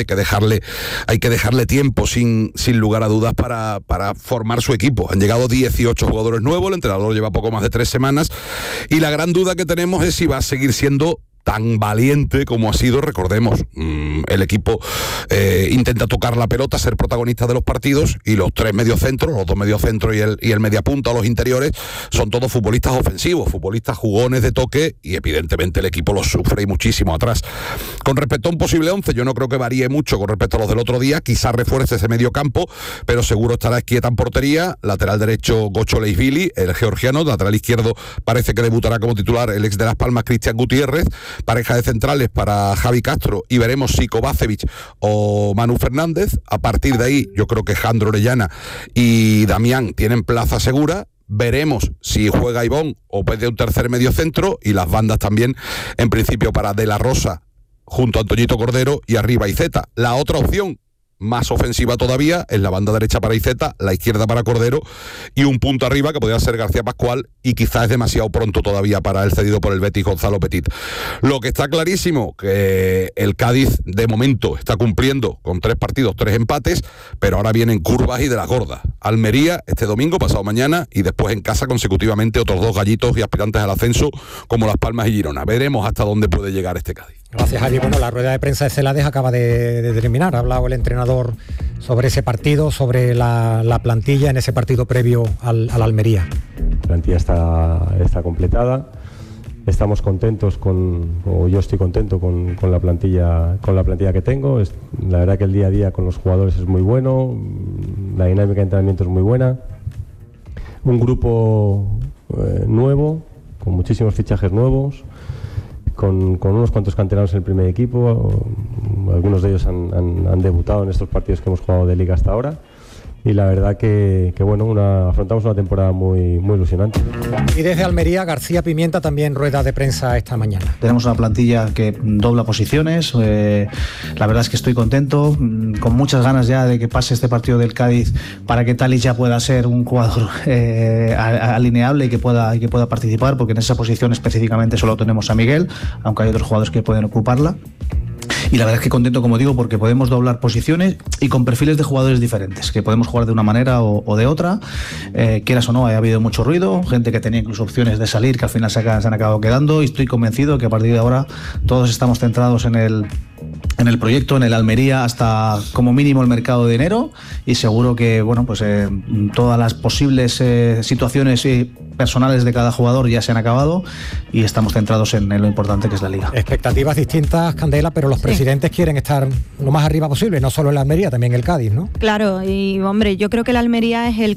hay que dejarle tiempo sin lugar a dudas para formar su equipo. Han llegado 18 jugadores nuevos, el entrenador lleva poco más de 3 semanas y la gran duda que tenemos es si va a seguir siendo tan valiente como ha sido. Recordemos, el equipo intenta tocar la pelota, ser protagonista de los partidos, y los 3 mediocentros, los 2 mediocentros y el mediapunta, los interiores, son todos futbolistas ofensivos, futbolistas jugones de toque, y evidentemente el equipo los sufre y muchísimo atrás. Con respecto a un posible 11, yo no creo que varíe mucho con respecto a los del otro día, quizás refuerce ese medio campo, pero seguro estará Esquieta en portería, lateral derecho Gocho Leisvili, el georgiano, lateral izquierdo parece que debutará como titular el ex de Las Palmas, Cristian Gutiérrez, pareja de centrales para Javi Castro, y veremos si Kovacevic o Manu Fernández. A partir de ahí yo creo que Jandro Orellana y Damián tienen plaza segura. Veremos si juega Ivón o pide un tercer medio centro, y las bandas también en principio para De la Rosa junto a Antoñito Cordero y arriba Iceta. La otra opción, más ofensiva todavía, es la banda derecha para Iceta, la izquierda para Cordero, y un punto arriba que podría ser García Pascual, y quizás es demasiado pronto todavía para el cedido por el Betis Gonzalo Petit. Lo que está clarísimo, que el Cádiz de momento está cumpliendo con 3 partidos, 3 empates, pero ahora vienen curvas y de las gordas. Almería este domingo, pasado mañana, y después en casa consecutivamente otros 2 gallitos y aspirantes al ascenso como Las Palmas y Girona. Veremos hasta dónde puede llegar este Cádiz. Gracias, Javi. Bueno, la rueda de prensa de Celades acaba de terminar. Ha hablado el entrenador sobre ese partido, sobre la plantilla en ese partido previo al Almería. La plantilla está completada. Estamos contentos o yo estoy contento con la plantilla que tengo. La verdad que el día a día con los jugadores es muy bueno, la dinámica de entrenamiento es muy buena. Un grupo nuevo, con muchísimos fichajes nuevos, con unos cuantos canteranos en el primer equipo. Algunos de ellos han debutado en estos partidos que hemos jugado de liga hasta ahora, y la verdad que bueno, afrontamos una temporada muy, muy ilusionante. Y desde Almería, García Pimienta también rueda de prensa esta mañana. Tenemos una plantilla que dobla posiciones, la verdad es que estoy contento, con muchas ganas ya de que pase este partido del Cádiz para que Talic ya pueda ser un jugador alineable y que pueda participar, porque en esa posición específicamente solo tenemos a Miguel, aunque hay otros jugadores que pueden ocuparla. Y la verdad es que contento, como digo, porque podemos doblar posiciones y con perfiles de jugadores diferentes, que podemos jugar de una manera o de otra, quieras o no. Ha habido mucho ruido, gente que tenía incluso opciones de salir que al final se han acabado quedando, y estoy convencido que a partir de ahora todos estamos centrados en el proyecto, en el Almería, hasta como mínimo el mercado de enero, y seguro que bueno, pues todas las posibles situaciones personales de cada jugador ya se han acabado y estamos centrados en lo importante que es la Liga. Expectativas distintas, Candela, pero los presidentes quieren estar lo más arriba posible, no solo el Almería, también el Cádiz, ¿no? Claro, y hombre, yo creo que el Almería es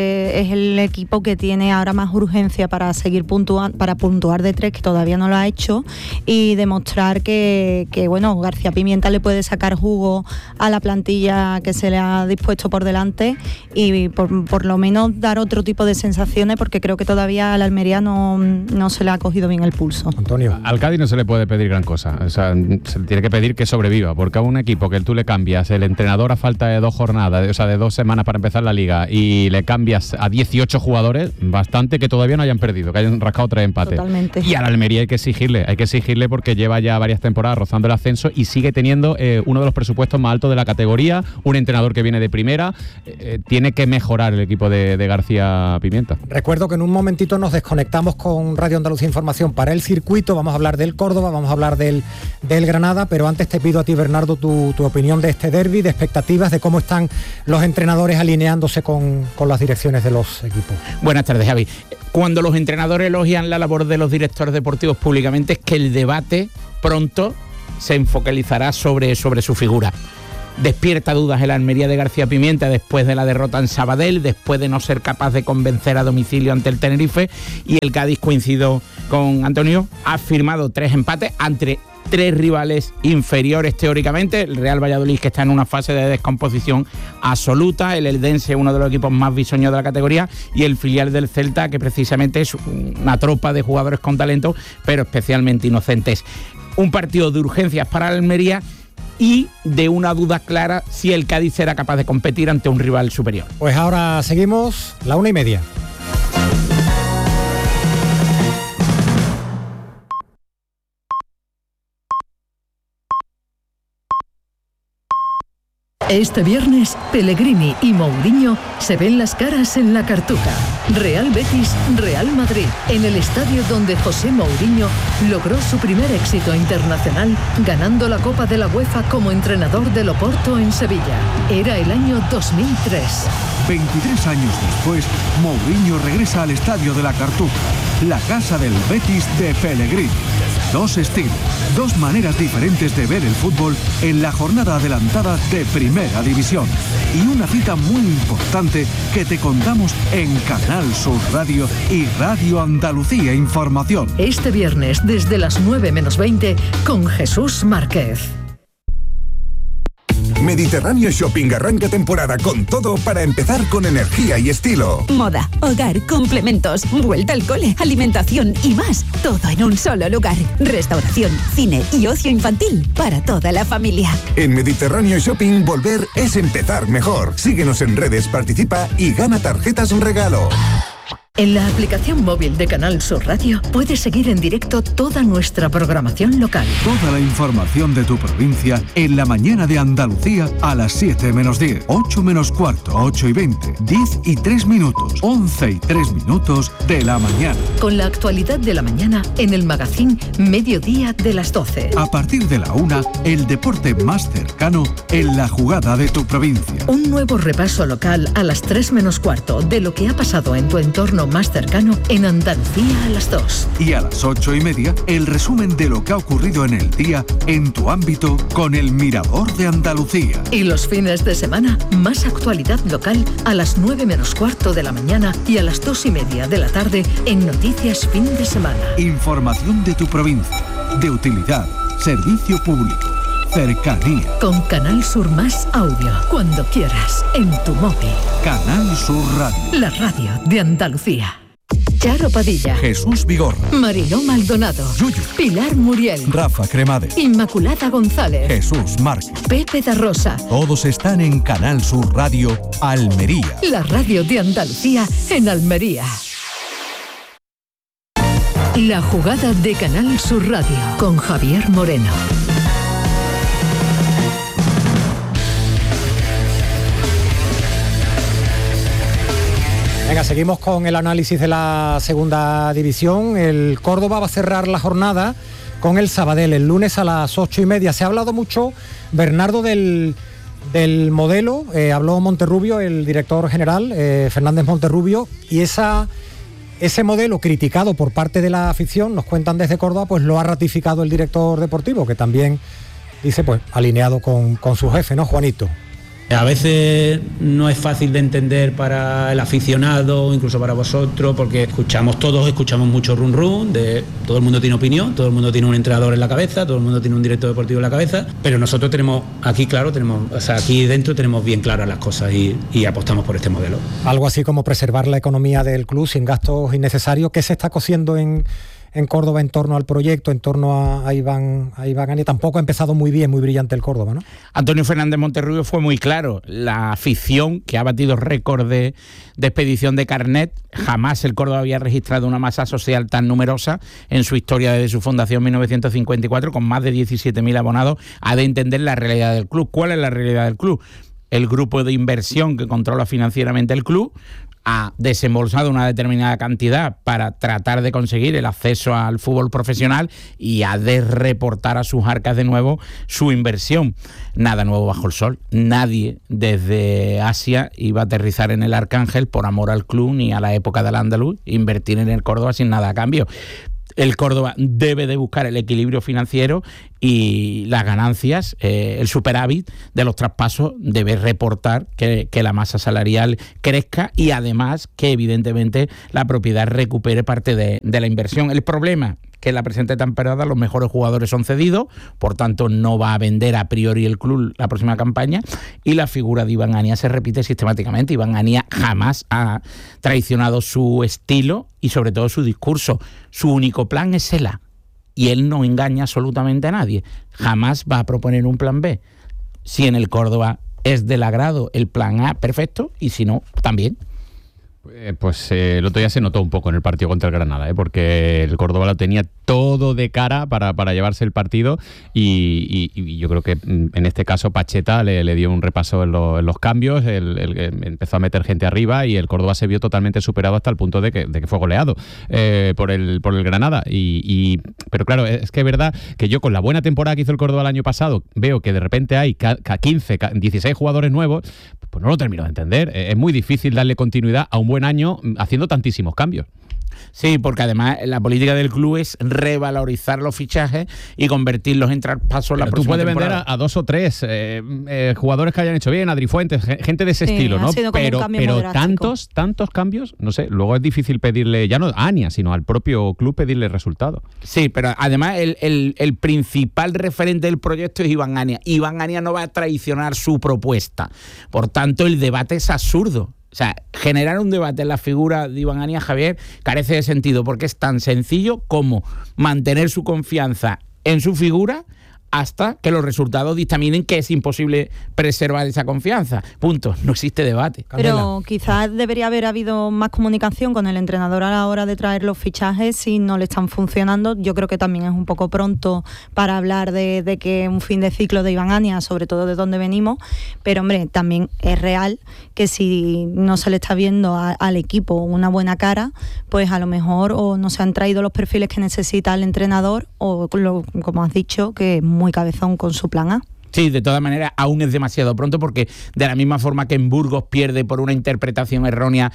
el equipo que tiene ahora más urgencia para seguir para puntuar de 3, que todavía no lo ha hecho, y demostrar que bueno, García Pimienta le puede sacar jugo a la plantilla que se le ha dispuesto por delante, y por lo menos dar otro tipo de sensaciones, porque creo que todavía al Almería no se le ha cogido bien el pulso. Antonio. Al Cádiz no se le puede pedir gran cosa, o sea, se le tiene que pedir que sobreviva, porque a un equipo que tú le cambias el entrenador a falta de 2 jornadas, o sea, de 2 semanas para empezar la liga, y le cambias a 18 jugadores, bastante que todavía no hayan perdido, que hayan rascado 3 empates. Totalmente. Y al Almería hay que exigirle porque lleva ya varias temporadas rozando el ascenso y sigue teniendo uno de los presupuestos más altos de la categoría, un entrenador que viene de primera, tiene que mejorar el equipo de García Pimienta. Recuerdo que en un momentito nos desconectamos con Radio Andalucía Información para el circuito, vamos a hablar del Córdoba, vamos a hablar del Granada, pero antes te pido a ti, Bernardo, tu opinión de este derbi, de expectativas, de cómo están los entrenadores alineándose con las direcciones de los equipos. Buenas tardes, Javi. Cuando los entrenadores elogian la labor de los directores deportivos públicamente, es que el debate pronto se focalizará sobre su figura. Despierta dudas el Almería de García Pimienta después de la derrota en Sabadell, después de no ser capaz de convencer a domicilio ante el Tenerife, y el Cádiz, coincido con Antonio, ha firmado 3 empates ante 3 rivales inferiores teóricamente. El Real Valladolid, que está en una fase de descomposición absoluta, el Eldense, uno de los equipos más bisoños de la categoría, y el filial del Celta, que precisamente es una tropa de jugadores con talento, pero especialmente inocentes. Un partido de urgencias para el Almería y de una duda clara si el Cádiz será capaz de competir ante un rival superior. Pues ahora seguimos, 1:30. Este viernes, Pellegrini y Mourinho se ven las caras en la Cartuja. Real Betis, Real Madrid, en el estadio donde José Mourinho logró su primer éxito internacional, ganando la Copa de la UEFA como entrenador del Oporto en Sevilla. Era el año 2003. 23 años después, Mourinho regresa al estadio de la Cartuja, la casa del Betis de Pellegrini. 2 estilos, 2 maneras diferentes de ver el fútbol en la jornada adelantada de Primera División. Y una cita muy importante que te contamos en Canal Sur Radio y Radio Andalucía Información. Este viernes desde las 9:20 con Jesús Márquez. Mediterráneo Shopping arranca temporada con todo para empezar con energía y estilo. Moda, hogar, complementos, vuelta al cole, alimentación y más. Todo en un solo lugar. Restauración, cine y ocio infantil para toda la familia. En Mediterráneo Shopping volver es empezar mejor. Síguenos en redes, participa y gana tarjetas regalo. En la aplicación móvil de Canal Sur Radio puedes seguir en directo toda nuestra programación local. Toda la información de tu provincia en la mañana de Andalucía a las 7 menos 10, 8 menos cuarto, 8 y 20, 10 y 3 minutos, 11 y 3 minutos de la mañana. Con la actualidad de la mañana en el magazín Mediodía de las 12. A partir de la 1, el deporte más cercano en la jugada de tu provincia. Un nuevo repaso local a las 3 menos cuarto de lo que ha pasado en tu entorno más cercano en Andalucía a las 2. Y a las 8:30, el resumen de lo que ha ocurrido en el día en tu ámbito con el Mirador de Andalucía. Y los fines de semana, más actualidad local a las 9 menos cuarto de la mañana y a las 2:30 de la tarde en Noticias Fin de Semana. Información de tu provincia, de utilidad, servicio público, cercanía. Con Canal Sur Más Audio, cuando quieras, en tu móvil. Canal Sur Radio. La radio de Andalucía. Charo Padilla, Jesús Vigorra, Mariló Maldonado, Yuyu, Pilar Muriel, Rafa Cremades, Inmaculada González, Jesús Márquez, Pepe da Rosa. Todos están en Canal Sur Radio Almería. La radio de Andalucía en Almería. La jugada de Canal Sur Radio con Javier Moreno. Venga, seguimos con el análisis de la segunda división. El Córdoba va a cerrar la jornada con el Sabadell el lunes a las 8:30. Se ha hablado mucho, Bernardo, del modelo. Habló Monterrubio, el director general, Fernández Monterrubio, y ese modelo criticado por parte de la afición, nos cuentan desde Córdoba, pues lo ha ratificado el director deportivo, que también dice, pues, alineado con su jefe, ¿no, Juanito? A veces no es fácil de entender para el aficionado, incluso para vosotros, porque escuchamos mucho run run, todo el mundo tiene opinión, todo el mundo tiene un entrenador en la cabeza, todo el mundo tiene un director deportivo en la cabeza, pero nosotros tenemos aquí dentro tenemos bien claras las cosas y apostamos por este modelo. Algo así como preservar la economía del club sin gastos innecesarios. ¿Qué se está cociendo en Córdoba en torno al proyecto, en torno a Iván Ania? Tampoco ha empezado muy bien, muy brillante el Córdoba, ¿no? Antonio Fernández Monterrubio fue muy claro. La afición, que ha batido récord de expedición de carnet, jamás el Córdoba había registrado una masa social tan numerosa en su historia desde su fundación en 1954, con más de 17.000 abonados. Ha de entender la realidad del club. ¿Cuál es la realidad del club? El grupo de inversión que controla financieramente el club ha desembolsado una determinada cantidad para tratar de conseguir el acceso al fútbol profesional y ha de reportar a sus arcas de nuevo su inversión. Nada nuevo bajo el sol. Nadie desde Asia iba a aterrizar en el Arcángel por amor al club ni a la época del Andaluz, invertir en el Córdoba sin nada a cambio. El Córdoba debe de buscar el equilibrio financiero y las ganancias, el superávit de los traspasos debe reportar que la masa salarial crezca y además que evidentemente la propiedad recupere parte de la inversión. El problema que en la presente temporada los mejores jugadores son cedidos, por tanto no va a vender a priori el club la próxima campaña, y la figura de Iván Ania se repite sistemáticamente. Iván Ania jamás ha traicionado su estilo y sobre todo su discurso. Su único plan es el A y él no engaña absolutamente a nadie. Jamás va a proponer un plan B. Si en el Córdoba es del agrado el plan A, perfecto, y si no, también. Pues el otro día se notó un poco en el partido contra el Granada, porque el Córdoba lo tenía todo de cara para llevarse el partido y yo creo que en este caso Pacheta le dio un repaso en los cambios, empezó a meter gente arriba y el Córdoba se vio totalmente superado hasta el punto de que fue goleado por el Granada. Pero claro, es que es verdad que yo con la buena temporada que hizo el Córdoba el año pasado veo que de repente hay 15, 16 jugadores nuevos, pues no lo termino de entender. Es muy difícil darle continuidad a un buen año haciendo tantísimos cambios. Sí, porque además la política del club es revalorizar los fichajes y convertirlos en traspasos la próxima temporada. Tú puedes vender a 2 o 3 jugadores que hayan hecho bien, Adri Fuentes, gente de ese estilo, ¿no? Pero tantos cambios, no sé, luego es difícil pedirle, ya no a Ania, sino al propio club pedirle resultados. Sí, pero además el principal referente del proyecto es Iván Ania. Iván Ania no va a traicionar su propuesta. Por tanto, el debate es absurdo. O sea, generar un debate en la figura de Iván Ania, Javier, carece de sentido porque es tan sencillo como mantener su confianza en su figura hasta que los resultados dictaminen que es imposible preservar esa confianza. Punto. No existe debate. Pero quizás debería haber habido más comunicación con el entrenador a la hora de traer los fichajes si no le están funcionando. Yo creo que también es un poco pronto para hablar de que un fin de ciclo de Iván Ania, sobre todo de dónde venimos, pero hombre, también es real que si no se le está viendo al equipo una buena cara, pues a lo mejor o no se han traído los perfiles que necesita el entrenador o, como has dicho, que es muy cabezón con su plan A. Sí, de todas maneras, aún es demasiado pronto porque de la misma forma que en Burgos pierde por una interpretación errónea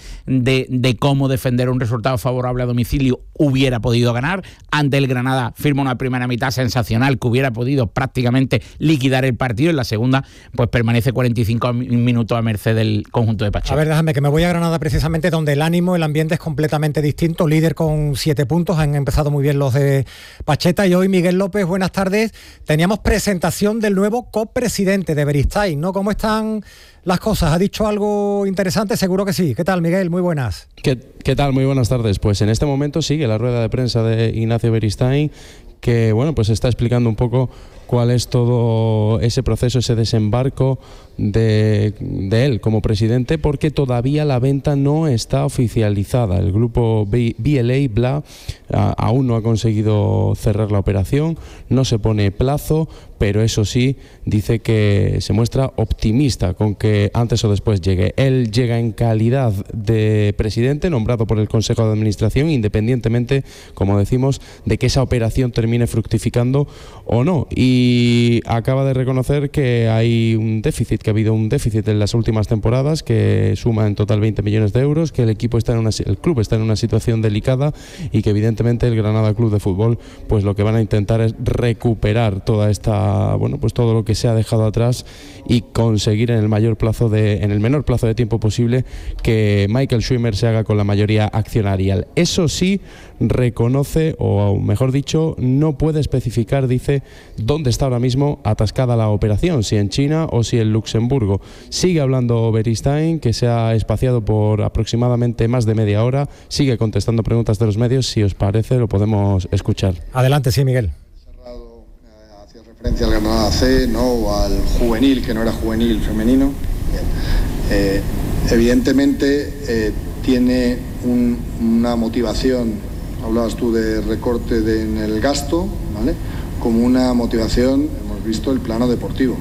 de cómo defender un resultado favorable a domicilio, hubiera podido ganar. Ante el Granada firma una primera mitad sensacional que hubiera podido prácticamente liquidar el partido. En la segunda, pues permanece 45 minutos a merced del conjunto de Pacheta. A ver, déjame que me voy a Granada precisamente donde el ánimo, el ambiente es completamente distinto. Líder con 7 puntos, han empezado muy bien los de Pacheta y hoy Miguel López, buenas tardes. Teníamos presentación del nuevo copresidente de Beristain, ¿no? ¿Cómo están las cosas? ¿Ha dicho algo interesante? Seguro que sí. ¿Qué tal, Miguel? Muy buenas. ¿Qué tal? Muy buenas tardes. Pues en este momento sigue la rueda de prensa de Ignacio Beristain, que bueno, pues está explicando un poco cuál es todo ese proceso, ese desembarco de él como presidente, porque todavía la venta no está oficializada. El grupo BLA aún no ha conseguido cerrar la operación, no se pone plazo, pero eso sí, dice que se muestra optimista con que antes o después llegue. Él llega en calidad de presidente, nombrado por el Consejo de Administración, independientemente, como decimos, de que esa operación termine fructificando o no. Y acaba de reconocer que hay un déficit que ha habido un déficit en las últimas temporadas que suma en total 20 millones de euros, que el club está en una situación delicada y que evidentemente el Granada Club de Fútbol pues lo que van a intentar es recuperar toda esta, pues todo lo que se ha dejado atrás y conseguir en el menor plazo de tiempo posible que Michael Schwimmer se haga con la mayoría accionarial. Eso sí, reconoce, o mejor dicho, no puede especificar, dice, dónde está ahora mismo atascada la operación, si en China o si en Luxemburgo. Sigue hablando Beristain, que se ha espaciado por aproximadamente más de media hora, sigue contestando preguntas de los medios. Si os parece, lo podemos escuchar. Adelante, sí, Miguel. Hacía referencia al Granada C, ¿no? O al juvenil, que no era juvenil femenino. Evidentemente tiene una motivación, hablabas tú de recorte en el gasto, ¿vale? Como una motivación, hemos visto el plano deportivo.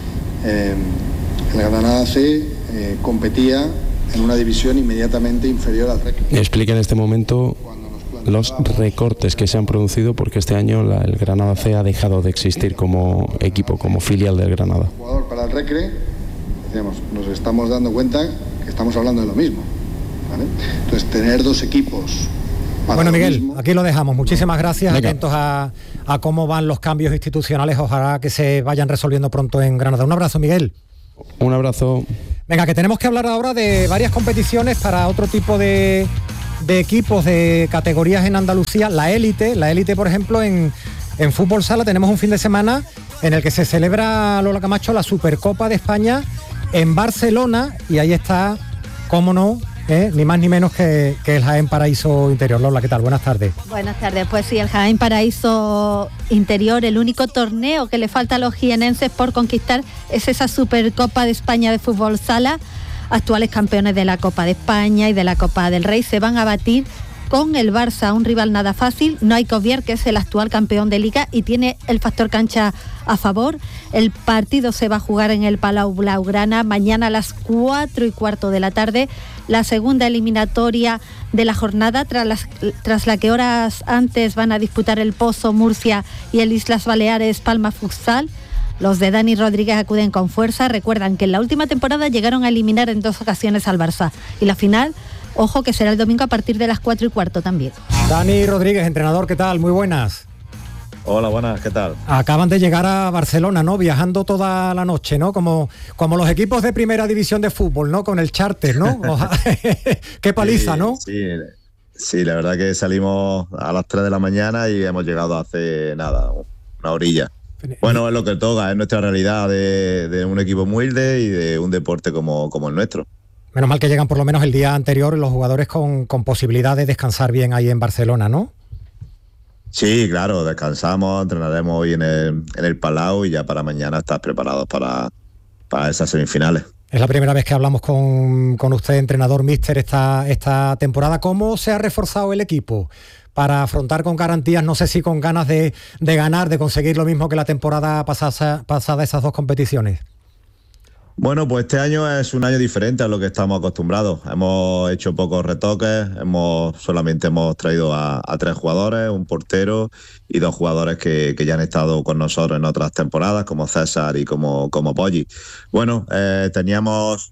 El Granada C competía en una división inmediatamente inferior al Recre. Explica en este momento los recortes que se han producido, porque este año el Granada C ha dejado de existir como equipo, como filial del Granada. Jugador para el Recre, decíamos, nos estamos dando cuenta que estamos hablando de lo mismo, ¿vale? Entonces, tener dos equipos. Bueno, Miguel, aquí lo dejamos. Muchísimas gracias. Venga. Atentos a cómo van los cambios institucionales. Ojalá que se vayan resolviendo pronto en Granada. Un abrazo, Miguel. Un abrazo. Venga, que tenemos que hablar ahora de varias competiciones para otro tipo de equipos, de categorías en Andalucía. La élite, por ejemplo, en fútbol sala tenemos un fin de semana en el que se celebra, Lola Camacho, la Supercopa de España en Barcelona, y ahí está, cómo no, ni más ni menos que el Jaén Paraíso Interior. Lola, ¿qué tal? Buenas tardes. Buenas tardes. Pues sí, el Jaén Paraíso Interior, el único torneo que le falta a los jienenses por conquistar es esa Supercopa de España de fútbol sala. Actuales campeones de la Copa de España y de la Copa del Rey se van a batir con el Barça, un rival nada fácil. No hay que obviar que es el actual campeón de Liga y tiene el factor cancha a favor. El partido se va a jugar en el Palau Blaugrana mañana a las 4:15 de la tarde, la segunda eliminatoria de la jornada, tras la que horas antes van a disputar el Pozo Murcia y el Islas Baleares Palma Futsal. Los de Dani Rodríguez acuden con fuerza. Recuerdan que en la última temporada llegaron a eliminar en 2 ocasiones al Barça. Y la final, ojo, que será el domingo a partir de las 4:15 también. Dani Rodríguez, entrenador, ¿qué tal? Muy buenas. Hola, buenas, ¿qué tal? Acaban de llegar a Barcelona, ¿no? Viajando toda la noche, ¿no? Como los equipos de primera división de fútbol, ¿no? Con el charter, ¿no? Qué paliza, sí, ¿no? Sí, la verdad que salimos a las 3 de la mañana y hemos llegado hace nada, una horilla. Bueno, es lo que toca, es nuestra realidad de un equipo humilde y de un deporte como el nuestro. Menos mal que llegan por lo menos el día anterior los jugadores con posibilidad de descansar bien ahí en Barcelona, ¿no? Sí, claro, descansamos, entrenaremos hoy en el Palau y ya para mañana estar preparados para esas semifinales. Es la primera vez que hablamos con usted, entrenador, míster, esta temporada. ¿Cómo se ha reforzado el equipo para afrontar con garantías, no sé si con ganas de ganar, de conseguir lo mismo que la temporada pasada esas dos competiciones? Bueno, pues este año es un año diferente a lo que estamos acostumbrados. Hemos hecho pocos retoques, solamente hemos traído a 3 jugadores, un portero y 2 jugadores que ya han estado con nosotros en otras temporadas, como César y como Poggi. Bueno, teníamos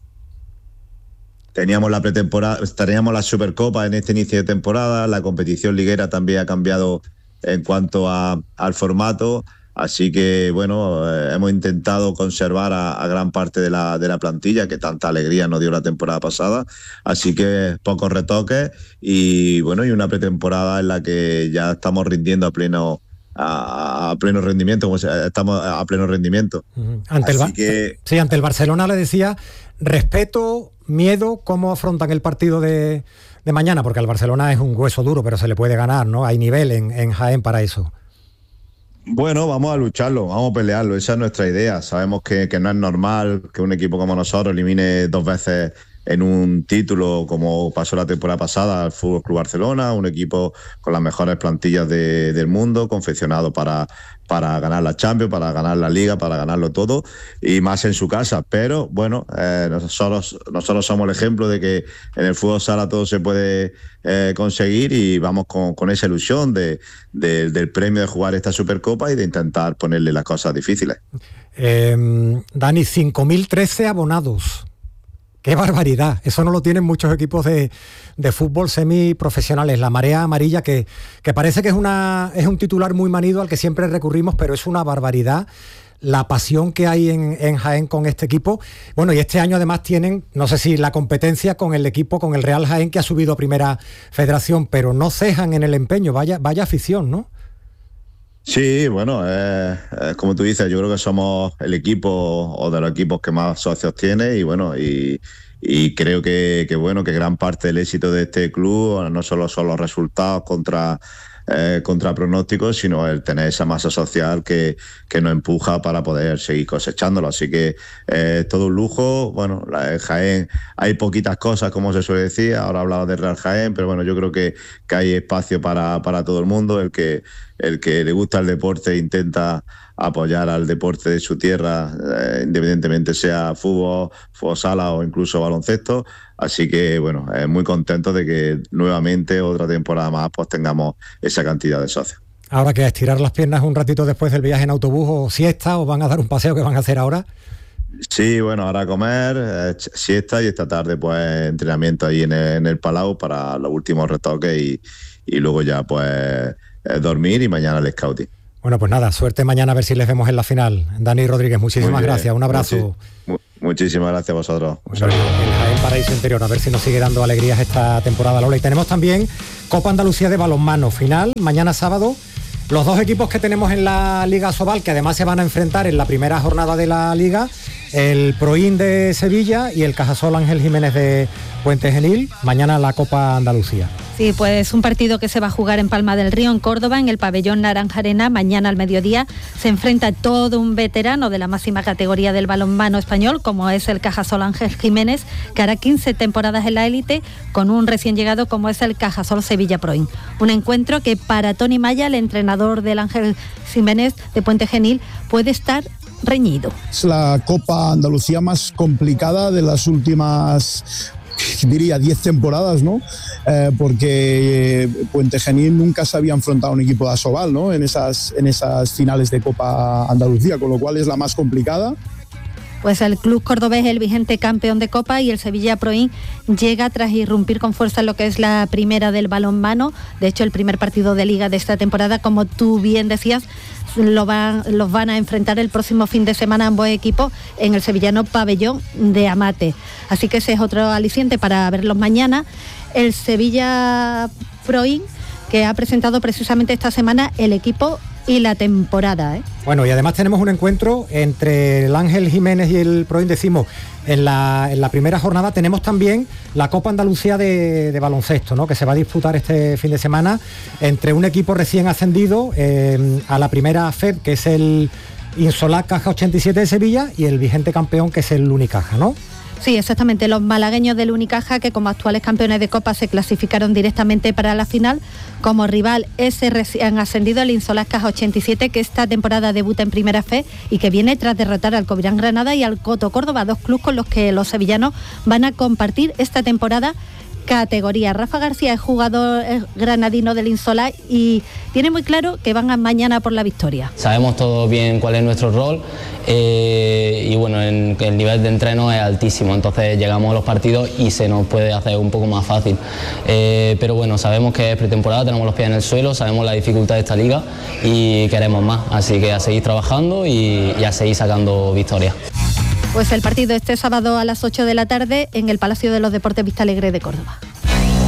la pretemporada, teníamos la Supercopa en este inicio de temporada, la competición liguera también ha cambiado en cuanto al formato. Así que, bueno, hemos intentado conservar a gran parte de la plantilla que tanta alegría nos dio la temporada pasada. Así que pocos retoques y, bueno, y una pretemporada en la que ya estamos rindiendo a pleno rendimiento. Estamos a pleno rendimiento. Ante el Barcelona le decía, respeto, miedo, ¿cómo afrontan el partido de mañana? Porque al Barcelona es un hueso duro, pero se le puede ganar, ¿no? Hay nivel en Jaén para eso. Bueno, vamos a lucharlo, vamos a pelearlo, esa es nuestra idea. Sabemos que no es normal que un equipo como nosotros elimine 2 veces en un título como pasó la temporada pasada al Fútbol Club Barcelona, un equipo con las mejores plantillas del mundo, confeccionado para ganar la Champions, para ganar la Liga, para ganarlo todo, y más en su casa. Pero bueno, nosotros somos el ejemplo de que en el fútbol sala todo se puede conseguir, y vamos con esa ilusión del premio de jugar esta Supercopa y de intentar ponerle las cosas difíciles. Dani, 5.013 abonados. ¡Qué barbaridad! Eso no lo tienen muchos equipos de fútbol semiprofesionales. La marea amarilla, que parece que es un titular muy manido al que siempre recurrimos, pero es una barbaridad la pasión que hay en Jaén con este equipo. Bueno, y este año además tienen, no sé si la competencia con el equipo, con el Real Jaén, que ha subido a Primera Federación, pero no cejan en el empeño. Vaya afición, ¿no? Sí, bueno, como tú dices, yo creo que somos el equipo o de los equipos que más socios tiene, y bueno, y creo que gran parte del éxito de este club no solo son los resultados contra pronósticos, sino el tener esa masa social que nos empuja para poder seguir cosechándolo. Así que todo un lujo. Bueno, en Jaén hay poquitas cosas, como se suele decir. Ahora hablaba de Real Jaén, pero bueno, yo creo que hay espacio para todo el mundo. El que le gusta el deporte intenta apoyar al deporte de su tierra, independientemente sea fútbol sala o incluso baloncesto. Así que bueno, muy contento de que nuevamente otra temporada más pues tengamos esa cantidad de socios. Ahora, que a estirar las piernas un ratito después del viaje en autobús, o siesta, o van a dar un paseo, que van a hacer ahora. Sí, bueno, ahora a comer, siesta, y esta tarde pues entrenamiento ahí en el Palau para los últimos retoques, y luego ya pues dormir, y mañana el scouting. Bueno, pues nada, suerte mañana, a ver si les vemos en la final. Dani Rodríguez, muchísimas gracias, un abrazo. Muchísimas gracias a vosotros. Un saludo. En Paraíso Interior, a ver si nos sigue dando alegrías esta temporada, Lola. Y tenemos también Copa Andalucía de balonmano, final, mañana sábado. Los dos equipos que tenemos en la Liga Asobal, que además se van a enfrentar en la primera jornada de la Liga, el Proin de Sevilla y el Cajasol Ángel Jiménez de Puente Genil, mañana la Copa Andalucía. Sí, pues un partido que se va a jugar en Palma del Río, en Córdoba, en el pabellón Naranja Arena. Mañana al mediodía se enfrenta todo un veterano de la máxima categoría del balonmano español, como es el Cajasol Ángel Jiménez, que hará 15 temporadas en la élite, con un recién llegado como es el Cajasol Sevilla Proin. Un encuentro que para Tony Maya, el entrenador del Ángel Jiménez de Puente Genil, puede estar reñido. Es la Copa Andalucía más complicada de las últimas, diría, 10 temporadas, ¿no? Porque Puente Genil nunca se había enfrentado a un equipo de Asobal, ¿no? En esas finales de Copa Andalucía, con lo cual es la más complicada. Pues el club cordobés, el vigente campeón de Copa, y el Sevilla Proin llega tras irrumpir con fuerza en lo que es la primera del balonmano. De hecho, el primer partido de Liga de esta temporada, como tú bien decías, los van a enfrentar el próximo fin de semana ambos equipos en el sevillano pabellón de Amate. Así que ese es otro aliciente para verlos mañana. El Sevilla Proin, que ha presentado precisamente esta semana el equipo y la temporada. Bueno, y además tenemos un encuentro entre el Ángel Jiménez y el Proin, decimos, en la primera jornada. Tenemos también la Copa Andalucía de baloncesto, ¿no?, que se va a disputar este fin de semana entre un equipo recién ascendido a la primera FED, que es el Insolac Caja 87 de Sevilla, y el vigente campeón, que es el Unicaja, ¿no? Sí, exactamente. Los malagueños del Unicaja, que como actuales campeones de Copa se clasificaron directamente para la final. Como rival, ese recién ascendido, el Insolac Caja 87, que esta temporada debuta en Primera Fe y que viene tras derrotar al Covirán Granada y al Coto Córdoba, dos clubes con los que los sevillanos van a compartir esta temporada categoría. Rafa García es jugador granadino del Insolac y tiene muy claro que van mañana por la victoria. Sabemos todos bien cuál es nuestro rol y bueno, el nivel de entreno es altísimo, entonces llegamos a los partidos y se nos puede hacer un poco más fácil, pero bueno, sabemos que es pretemporada, tenemos los pies en el suelo, sabemos la dificultad de esta liga y queremos más, así que a seguir trabajando y a seguir sacando victorias. Pues el partido este sábado a las 8 de la tarde en el Palacio de los Deportes Vista Alegre de Córdoba.